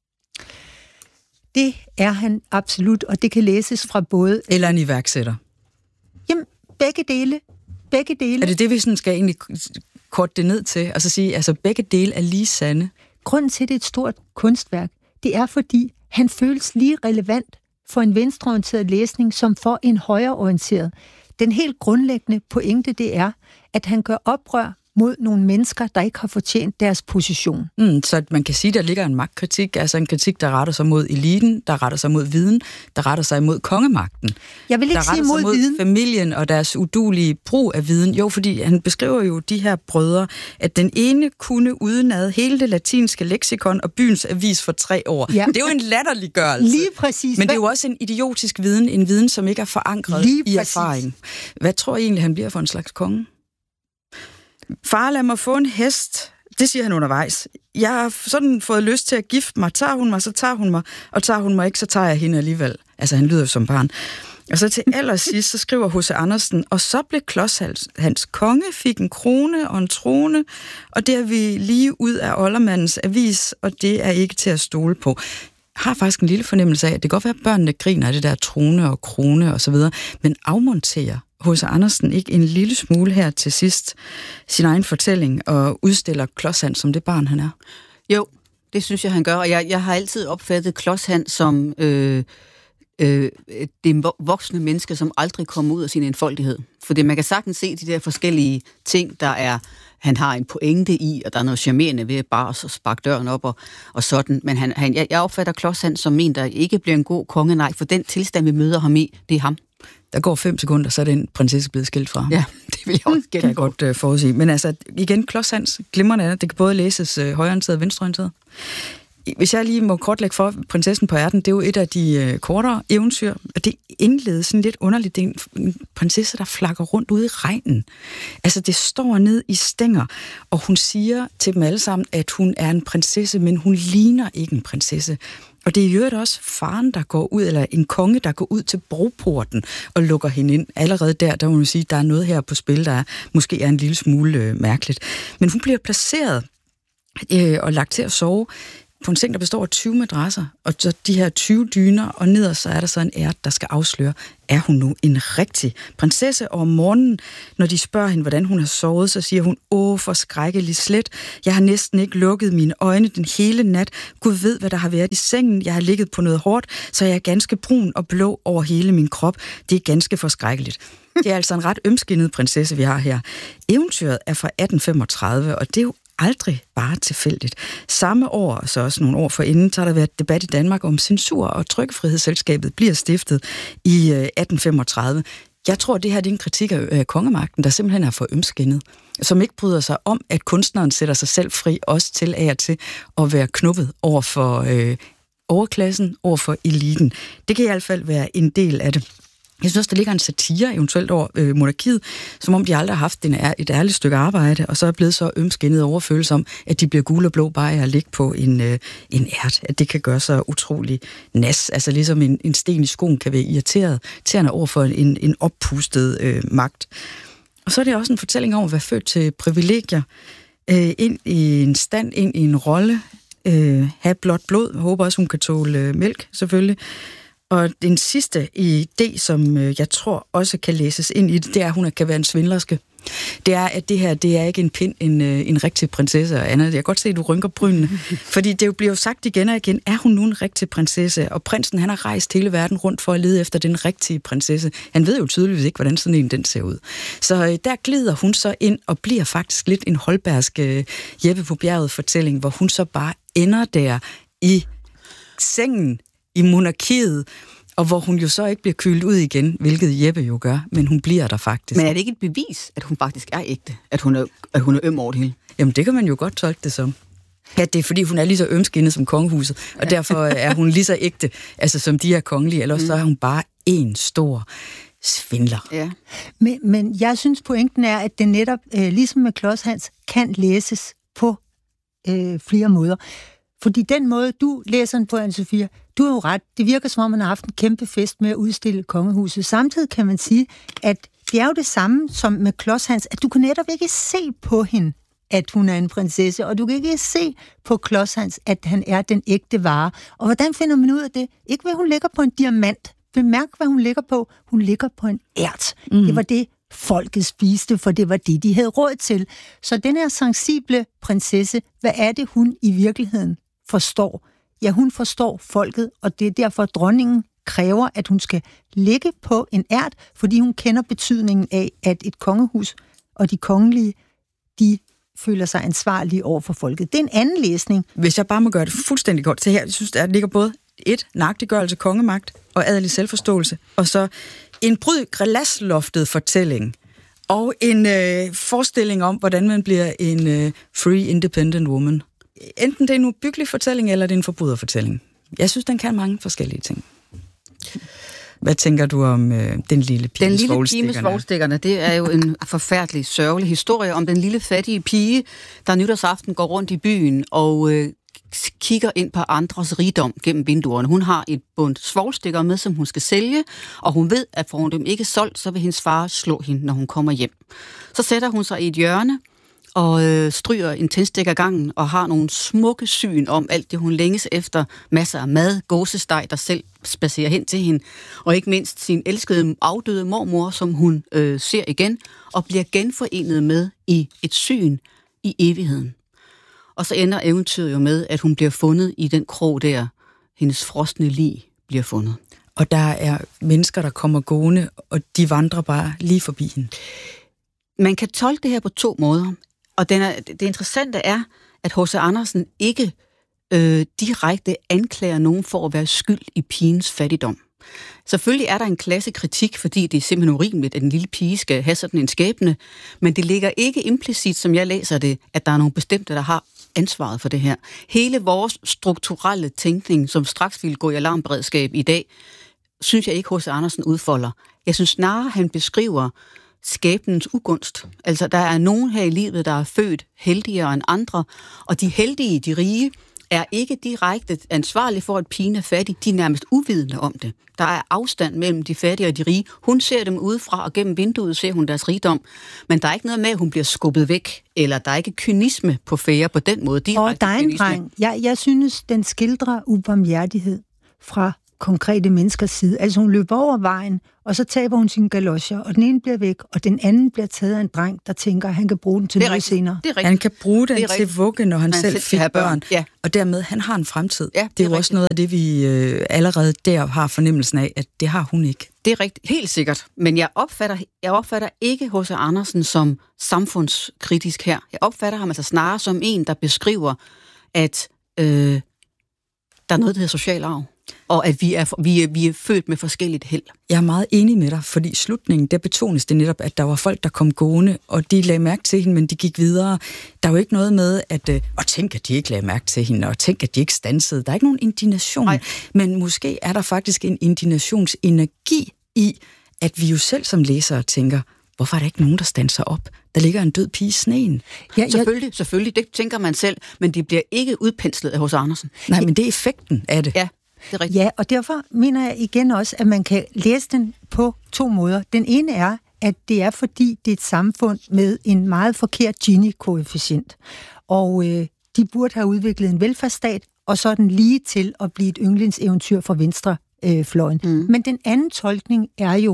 Det er han absolut, og det kan læses fra både... Eller en iværksætter? Jamen, begge dele. Er det vi sådan skal egentlig korte det ned til, og så sige, altså begge dele er lige sande? Grunden til, det er et stort kunstværk, det er, fordi han føles lige relevant for en venstreorienteret læsning, som for en højreorienteret. Den helt grundlæggende pointe, det er, at han gør oprør mod nogle mennesker, der ikke har fortjent deres position. Så man kan sige, at der ligger en magtkritik, altså en kritik, der retter sig mod eliten, der retter sig mod viden, der retter sig mod kongemagten. Jeg vil ikke sige mod viden. Familien og deres udulige brug af viden. Jo, fordi han beskriver jo de her brødre, at den ene kunne udenad hele det latinske leksikon og byens avis for 3 år. Ja. Det er jo en latterliggørelse. Lige præcis. Men det er jo også en idiotisk viden, en viden, som ikke er forankret i erfaring. Hvad tror I egentlig, han bliver for en slags konge? Far, lad mig få en hest. Det siger han undervejs. Jeg har sådan fået lyst til at gifte mig. Tager hun mig, så tager hun mig. Og tager hun mig ikke, så tager jeg hende alligevel. Altså, han lyder som barn. Og så til allersidst, så skriver H.C. Andersen, og så blev Klods Hans konge, fik en krone og en trone, og det er vi lige ud af oldermandens avis, og det er ikke til at stole på. Jeg har faktisk en lille fornemmelse af, at det kan godt være, at børnene griner af det der trone og krone og så videre, men afmonterer H.C. Andersen ikke en lille smule her til sidst sin egen fortælling og udstiller Klods Hans som det barn, han er? Jo, det synes jeg, han gør, og jeg har altid opfattet Klods Hans som det voksne menneske, som aldrig kommer ud af sin enfoldighed. Fordi man kan sagtens se de der forskellige ting, der er, han har en pointe i, og der er noget charmerende ved bare at sparke døren op og sådan. Men jeg opfatter Klods Hans som en, der ikke bliver en god konge, nej, for den tilstand, vi møder ham i, det er ham. Der går 5 sekunder, så er den prinsesse blevet skilt fra ham. Ja, det vil jeg også kan jeg godt forudsige. Men altså, igen, Klods Hans, glimrende, det kan både læses højreorienteret og venstreorienteret. hvis jeg lige må kortlægge for Prinsessen på ærten, det er jo et af de kortere eventyr, og det indleder sådan lidt underligt. Det er en prinsesse, der flakker rundt ude i regnen. Altså, det står ned i stænger, og hun siger til dem alle sammen, at hun er en prinsesse, men hun ligner ikke en prinsesse. Og det er jo også faren, der går ud, eller en konge, der går ud til broporten og lukker hende ind. Allerede der må man sige, at der er noget her på spil, der måske er en lille smule mærkeligt. Men hun bliver placeret og lagt til at sove på en seng, der består af 20 madrasser, og så de her 20 dyner, og nederst så er der så en ært, der skal afsløre, er hun nu en rigtig prinsesse? Og om morgenen, når de spørger hende, hvordan hun har sovet, så siger hun, forskrækkeligt slet. Jeg har næsten ikke lukket mine øjne den hele nat. Gud ved, hvad der har været i sengen. Jeg har ligget på noget hårdt, så jeg er ganske brun og blå over hele min krop. Det er ganske forskrækkeligt. Det er altså en ret ømskindet prinsesse, vi har her. Eventyret er fra 1835, og det er jo aldrig bare tilfældigt. Samme år, så også nogle år forinden, så har der været debat i Danmark om censur, og Trykkefrihedsselskabet bliver stiftet i 1835. Jeg tror, det her det er en kritik af kongemagten, der simpelthen er for ømskindet, som ikke bryder sig om, at kunstneren sætter sig selv fri, også til af og til at være knuppet over for overklassen, over for eliten. Det kan i hvert fald være en del af det. Jeg synes også, der ligger en satire eventuelt over monarkiet, som om de aldrig har haft et ærligt stykke arbejde, og så er blevet så ømskindet overfølelse om, at de bliver gule og blå bare af at ligge på en ært. At det kan gøre sig utrolig nas. Altså ligesom en sten i skoen kan være irriterende over for en oppustet magt. Og så er det også en fortælling om at være født til privilegier, ind i en stand, ind i en rolle, have blåt blod. Jeg håber også, hun kan tåle mælk, selvfølgelig. Og den sidste idé, som jeg tror også kan læses ind i det, det er, at hun kan være en svindlerske. Det er, at det her, det er ikke en rigtig prinsesse, og Anna. Jeg kan godt se, at du rynker brynene. Fordi det bliver jo sagt igen og igen, er hun nu en rigtig prinsesse? Og prinsen, han har rejst hele verden rundt for at lede efter den rigtige prinsesse. Han ved jo tydeligvis ikke, hvordan sådan en den ser ud. Så der glider hun så ind og bliver faktisk lidt en holbergsk Jeppe på bjerget fortælling, hvor hun så bare ender der i sengen i monarkiet, og hvor hun jo så ikke bliver kylet ud igen, hvilket Jeppe jo gør, men hun bliver der faktisk. Men er det ikke et bevis, at hun faktisk er ægte? At hun er øm over det hele? Jamen, det kan man jo godt tolke det som. Ja, det er fordi, hun er lige så ømskindet som kongehuset, og derfor er hun lige så ægte, altså som de her kongelige, eller så er hun bare en stor svindler. Ja. Men jeg synes, pointen er, at det netop, ligesom med Klods Hans, kan læses på flere måder. Fordi den måde, du læser den på, Anne-Sophia, du har jo ret. Det virker som om, man har haft en kæmpe fest med at udstille kongehuset. Samtidig kan man sige, at det er jo det samme som med Klods Hans, at du kan netop ikke se på hende, at hun er en prinsesse, og du kan ikke se på Klods Hans, at han er den ægte vare. Og hvordan finder man ud af det? Ikke ved, hun ligger på en diamant. Bemærk, hvad hun ligger på. Hun ligger på en ært. Det var det, folket spiste, for det var det, de havde råd til. Så den her sensible prinsesse, hvad er det, hun i virkeligheden forstår? Ja, hun forstår folket, og det er derfor, at dronningen kræver, at hun skal ligge på en ært, fordi hun kender betydningen af, at et kongehus og de kongelige, de føler sig ansvarlige over for folket. Det er en anden læsning. Hvis jeg bare må gøre det fuldstændig godt, så her, jeg synes, der ligger både nøjagtiggørelse, kongemagt og adelig selvforståelse, og så en glasloftet fortælling, og en forestilling om, hvordan man bliver en free, independent woman. Enten det er en ubyggelig fortælling, eller det er en forbryderfortælling. Jeg synes, den kan mange forskellige ting. Hvad tænker du om den lille pige med svovlstikkerne? Den lille pige med svovlstikkerne, det er jo en forfærdelig, sørgelig historie om den lille fattige pige, der nytårsaften går rundt i byen og kigger ind på andres rigdom gennem vinduerne. Hun har et bund svovlstikker med, som hun skal sælge, og hun ved, at får hun dem ikke solgt, så vil hendes far slå hende, når hun kommer hjem. Så sætter hun sig i et hjørne og stryger en tændstik ad gangen og har nogle smukke syn om alt det, hun længes efter. Masser af mad, gåsesteg, der selv spacerer hen til hende, og ikke mindst sin elskede afdøde mormor, som hun ser igen og bliver genforenet med i et syn i evigheden. Og så ender eventyret jo med, at hun bliver fundet i den krog der. Hendes frosne lig bliver fundet. Og der er mennesker, der kommer gående, og de vandrer bare lige forbi hende. Man kan tolke det her på to måder. Og det interessante er, at H.C. Andersen ikke direkte anklager nogen for at være skyld i pigens fattigdom. Selvfølgelig er der en klassekritik, fordi det er simpelthen urimeligt, at en lille pige skal have sådan en skæbne, men det ligger ikke implicit, som jeg læser det, at der er nogle bestemte, der har ansvaret for det her. Hele vores strukturelle tænkning, som straks ville gå i alarmberedskab i dag, synes jeg ikke H.C. Andersen udfolder. Jeg synes snarere, han beskriver skæbnens ugunst. Altså, der er nogen her i livet, der er født heldigere end andre, og de heldige, de rige, er ikke direkte ansvarlige for, at pigen er fattig. De er nærmest uvidende om det. Der er afstand mellem de fattige og de rige. Hun ser dem udefra, og gennem vinduet ser hun deres rigdom. Men der er ikke noget med, at hun bliver skubbet væk, eller der er ikke kynisme på færre på den måde. Og der er en dreng. Jeg synes, den skildrer ubarmhjertighed fra konkrete menneskers side. Altså hun løber over vejen, og så taber hun sine galoscher, og den ene bliver væk, og den anden bliver taget af en dreng, der tænker, at han kan bruge den til noget senere. Han kan bruge den til vugge, når han selv fik børn. Ja. Og dermed, han har en fremtid. Ja, det er jo også noget af det, vi allerede der har fornemmelsen af, at det har hun ikke. Det er rigtigt, helt sikkert. Men jeg opfatter ikke H.C. Andersen som samfundskritisk her. Jeg opfatter ham altså snarere som en, der beskriver, at der er noget, der hedder social arv. Og at vi er født med forskelligt held. Jeg er meget enig med dig, fordi i slutningen, der betones det netop, at der var folk, der kom gående, og de lagde mærke til hende, men de gik videre. Der er jo ikke noget med, at tænk, at de ikke lagde mærke til hende, og tænk, at de ikke stansede. Der er ikke nogen indignation, men måske er der faktisk en indignationsenergi i, at vi jo selv som læsere tænker, hvorfor er der ikke nogen, der standser op? Der ligger en død pige i sneen. Ja, selvfølgelig, det tænker man selv, men de bliver ikke udpenslet af H.C. Andersen. Nej, men det er effekten af det. Ja. Ja, og derfor mener jeg igen også, at man kan læse den på to måder. Den ene er, at det er fordi, det er et samfund med en meget forkert Gini-koefficient. Og de burde have udviklet en velfærdsstat, og så er den lige til at blive et yndlingseventyr for venstrefløjen. Men den anden tolkning er jo,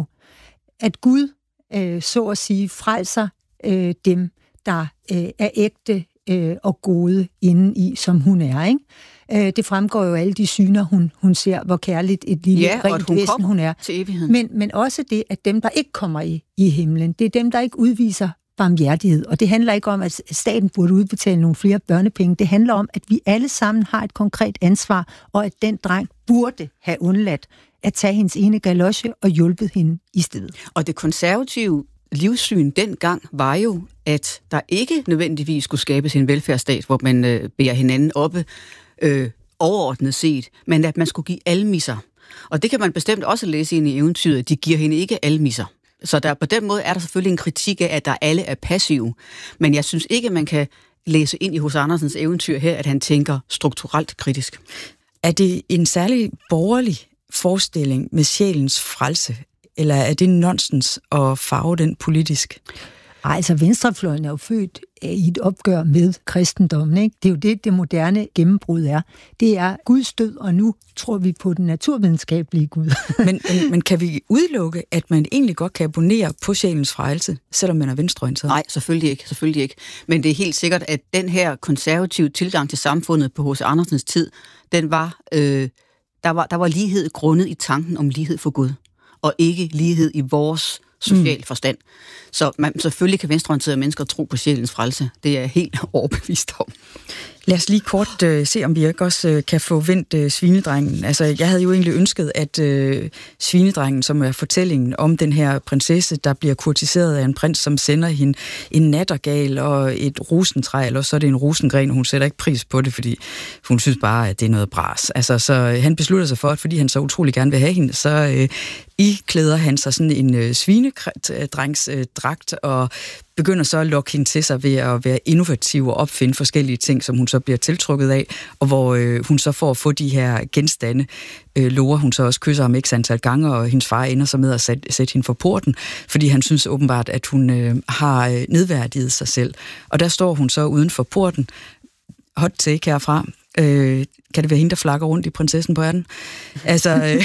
at Gud, så at sige, frelser dem, der er ægte og gode indeni, som hun er, ikke? Det fremgår jo alle de syner, hun ser, hvor kærligt et lille rent væsen hun er. Til evigheden. Men også det, at dem, der ikke kommer i himlen, det er dem, der ikke udviser barmhjertighed. Og det handler ikke om, at staten burde udbetale nogle flere børnepenge. Det handler om, at vi alle sammen har et konkret ansvar, og at den dreng burde have undladt at tage hendes ene galosje og hjulpet hende i stedet. Og det konservative livssyn dengang var jo, at der ikke nødvendigvis skulle skabes en velfærdsstat, hvor man bærer hinanden oppe overordnet set, men at man skulle give almisser. Og det kan man bestemt også læse ind i eventyret. De giver hende ikke almisser. Så der, på den måde er der selvfølgelig en kritik af, at der alle er passive. Men jeg synes ikke, man kan læse ind i H.C. Andersens eventyr her, at han tænker strukturelt kritisk. Er det en særlig borgerlig forestilling med sjælens frelse, eller er det nonsens at farve den politisk? Altså, venstrefløjen er jo født i et opgør med kristendommen, ikke? Det er jo det moderne gennembrud er. Det er Guds død, og nu tror vi på den naturvidenskabelige Gud. men kan vi udelukke, at man egentlig godt kan abonnere på sjælens frelse, selvom man er venstreorienteret? Nej, selvfølgelig ikke. Men det er helt sikkert, at den her konservative tilgang til samfundet på H.C. Andersens tid, den var, der var lighed grundet i tanken om lighed for Gud, og ikke lighed i vores social forstand. Så selvfølgelig kan venstreorienterede mennesker tro på sjælens frelse. Det er jeg helt overbevist om. Lad os lige kort se, om vi ikke også kan få vendt svinedrengen. Altså, jeg havde jo egentlig ønsket, at svinedrengen, som er fortællingen om den her prinsesse, der bliver kurtiseret af en prins, som sender hende en nattergal og et rosentræ, eller så er det en rosengren, og hun sætter ikke pris på det, fordi hun synes bare, at det er noget bras. Altså, så han beslutter sig for, at fordi han så utrolig gerne vil have hende, så iklæder han sig sådan en svinedrengsdragt og begynder så at lokke hende til sig ved at være innovativ og opfinde forskellige ting, som hun så bliver tiltrukket af, og hvor hun så for at få de her genstande, lover hun så også kysser ham x antal gange, og hendes far ender så med at sætte hende for porten, fordi han synes åbenbart, at hun har nedværdiget sig selv. Og der står hun så uden for porten. Hot take herfra. Kan det være hende, der flakker rundt i prinsessen på ærten? Altså,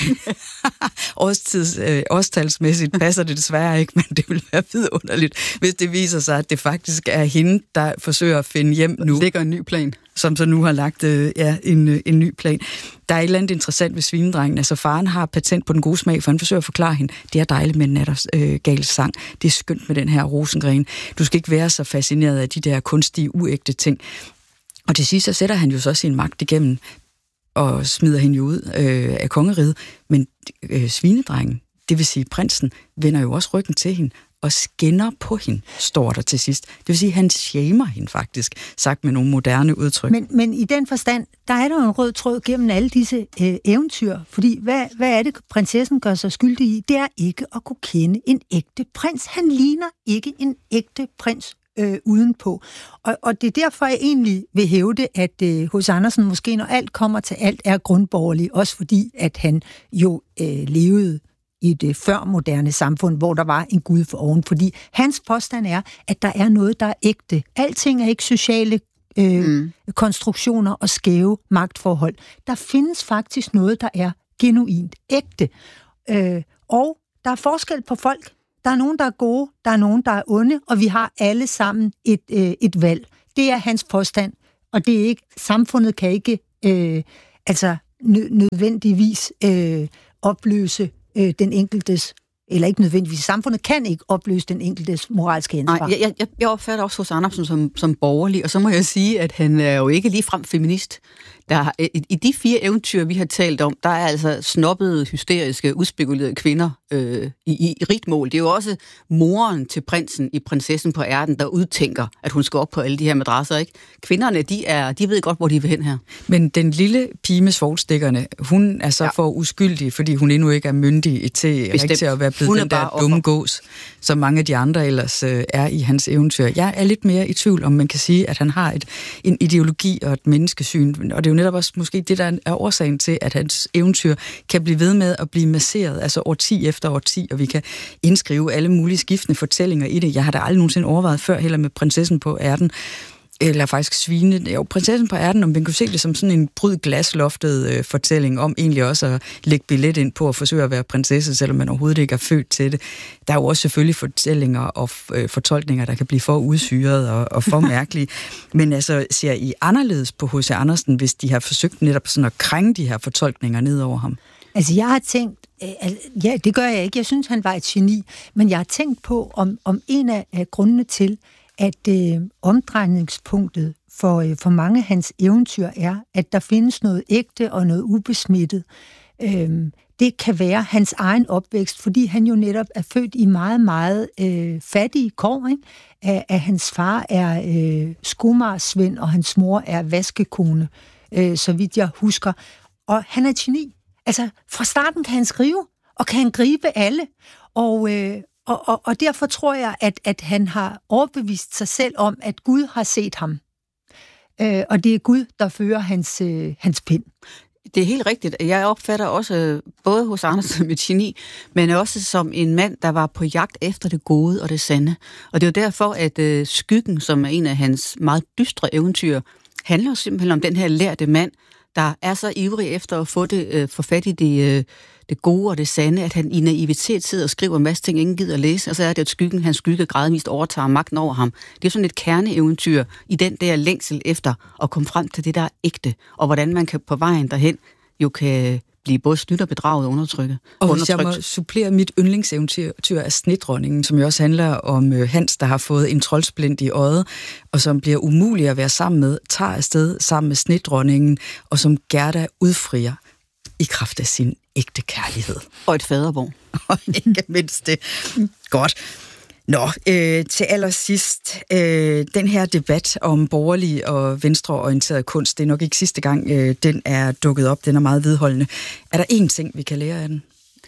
årstalsmæssigt passer det desværre ikke, men det vil være vidunderligt, hvis det viser sig, at det faktisk er hende, der forsøger at finde hjem nu. Lægger en ny plan. Som så nu har lagt en ny plan. Der er et eller andet interessant ved svinedrengen. Altså, faren har patent på den gode smag, for han forsøger at forklare hende. Det er dejligt med en nattergals sang. Det er skønt med den her rosengren. Du skal ikke være så fascineret af de der kunstige, uægte ting. Og til sidst så sætter han jo så sin magt igennem og smider hende jo ud af kongeriget. Men svinedrengen, det vil sige prinsen, vender jo også ryggen til hende og skinner på hende, står der til sidst. Det vil sige, at han shamer hende faktisk, sagt med nogle moderne udtryk. Men i den forstand, der er der jo en rød tråd gennem alle disse eventyr, fordi hvad er det, prinsessen gør sig skyldig i? Det er ikke at kunne kende en ægte prins. Han ligner ikke en ægte prins udenpå. Og det er derfor, jeg egentlig vil hævde, at H.C. Andersen måske, når alt kommer til alt, er grundborgerlig, også fordi, at han jo levede i det førmoderne samfund, hvor der var en Gud for oven. Fordi hans påstand er, at der er noget, der er ægte. Alting er ikke sociale konstruktioner og skæve magtforhold. Der findes faktisk noget, der er genuint ægte. Og der er forskel på folk. Der er nogen, der er gode, der er nogen, der er onde, og vi har alle sammen et valg. Det er hans påstand, og det er ikke, samfundet kan ikke nødvendigvis opløse den enkeltes, eller ikke nødvendigvis, samfundet kan ikke opløse den enkeltes moralske ansvar. Nej, jeg opfatter også H.C. Andersen som borgerlig, og så må jeg sige, at han er jo ikke ligefrem feminist. I de 4 eventyr, vi har talt om, der er altså snobbede, hysteriske, udspekulerede kvinder i rigt mål. Det er jo også moren til prinsen i Prinsessen på Ærten, der udtænker, at hun skal op på alle de her madrasser, ikke? Kvinderne, de ved godt, hvor de vil hen her. Men den lille pige med svovlstikkerne, hun er så for uskyldig, fordi hun endnu ikke er myndig til at være blevet den der dumme gås, som mange af de andre ellers er i hans eventyr. Jeg er lidt mere i tvivl, om man kan sige, at han har en ideologi og et menneskesyn, og det er jo netop også måske det, der er årsagen til, at hans eventyr kan blive ved med at blive masseret, altså årti efter årti, og vi kan indskrive alle mulige skiftende fortællinger i det. Jeg har da aldrig nogensinde overvejet før, heller med Prinsessen på Ærten, eller faktisk Prinsessen på Ærten, om man kunne se det som sådan en bryd glasloftet fortælling om egentlig også at lægge billet ind på at forsøge at være prinsesse, selvom man overhovedet ikke er født til det. Der er jo også selvfølgelig fortællinger og fortolkninger, der kan blive for udsyret og for mærkelige. Men altså, ser I anderledes på H.C. Andersen, hvis de har forsøgt netop sådan at krænge de her fortolkninger ned over ham? Altså, jeg har tænkt, ja, det gør jeg ikke. Jeg synes, han var et geni. Men jeg har tænkt på, om en af grundene til, at omdrejningspunktet for mange af hans eventyr er, at der findes noget ægte og noget ubesmittet. Det kan være hans egen opvækst, fordi han jo netop er født i meget, meget fattige kår, ikke? At hans far er skomagersvend, og hans mor er vaskekone, så vidt jeg husker. Og han er et geni. Altså, fra starten kan han skrive, og kan han gribe alle. Og derfor tror jeg, at han har overbevist sig selv om, at Gud har set ham. Og det er Gud, der fører hans pen. Det er helt rigtigt. Jeg opfatter også både hos Andersen som et geni, men også som en mand, der var på jagt efter det gode og det sande. Og det er jo derfor, at Skyggen, som er en af hans meget dystre eventyr, handler simpelthen om den her lærte mand, der er så ivrig efter at få fat i det gode og det sande, at han i naivitet sidder og skriver en masse ting, ingen gider at læse, og så er det, at hans skygge gradvist overtager magten over ham. Det er sådan et kerneeventyr i den der længsel efter at komme frem til det, der er ægte, og hvordan man kan på vejen derhen jo kan blive både snydt og bedraget og undertrykket. Og hvis jeg må supplere mit yndlingseventyr af Snedronningen, som jo også handler om Hans, der har fået en troldsplint i øjet, og som bliver umulig at være sammen med, tager afsted sammen med Snedronningen, og som Gerda udfrier i kraft af sin ægte kærlighed. Og et faderborg. Og ikke mindst det. Godt. Nå, til allersidst, den her debat om borgerlig og venstreorienteret kunst, det er nok ikke sidste gang, den er dukket op, den er meget vedholdende. Er der én ting, vi kan lære af den?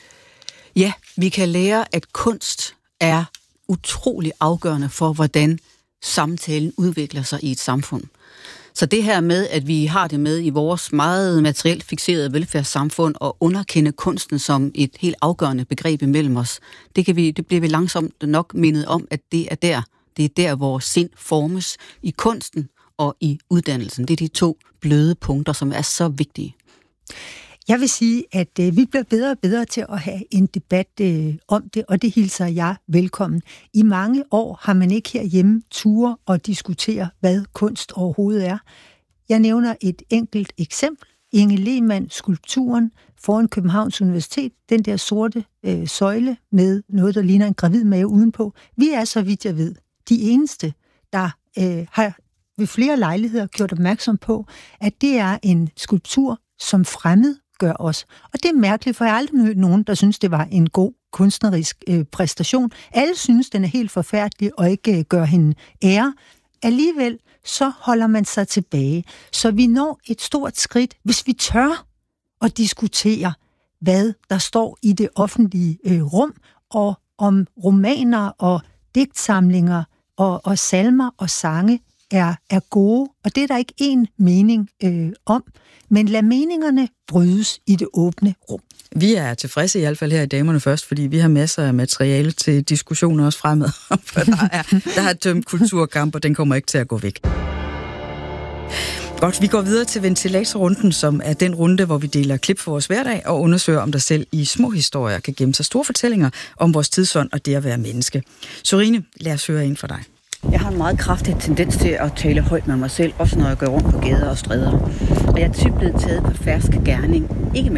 Ja, vi kan lære, at kunst er utrolig afgørende for, hvordan samtalen udvikler sig i et samfund. Så det her med, at vi har det med i vores meget materielt fikserede velfærdssamfund og underkende kunsten som et helt afgørende begreb imellem os, det bliver vi langsomt nok mindet om, at det er der, hvor sind formes i kunsten og i uddannelsen. Det er de 2 bløde punkter, som er så vigtige. Jeg vil sige, at vi bliver bedre og bedre til at have en debat om det, og det hilser jeg velkommen. I mange år har man ikke herhjemme ture og diskutere, hvad kunst overhovedet er. Jeg nævner et enkelt eksempel. Inge Lehmann-skulpturen foran Københavns Universitet, den der sorte søjle med noget, der ligner en gravid mave udenpå. Vi er, så vidt jeg ved, de eneste, der har ved flere lejligheder gjort opmærksom på, at det er en skulptur, som fremmed gør os. Og det er mærkeligt, for jeg har aldrig mødt nogen, der synes, det var en god kunstnerisk præstation. Alle synes, den er helt forfærdelig og ikke gør hende ære. Alligevel så holder man sig tilbage. Så vi når et stort skridt, hvis vi tør at diskutere, hvad der står i det offentlige rum, og om romaner og digtsamlinger og salmer og sange er gode. Og det er der ikke én mening om. Men lad meningerne brydes i det åbne rum. Vi er tilfredse i hvert fald her i Damerne Først, fordi vi har masser af materiale til diskussioner også fremad. Der er dømt kulturkamp, og den kommer ikke til at gå væk. Godt, vi går videre til ventilatorrunden, som er den runde, hvor vi deler klip for vores hverdag og undersøger, om der selv i små historier kan gemme sig store fortællinger om vores tidsånd og det at være menneske. Sorine, lad os høre en for dig. Jeg har en meget kraftig tendens til at tale højt med mig selv, også når jeg går rundt på gader og stræder. Og jeg er typisk blevet taget på fersk gerning. Ikke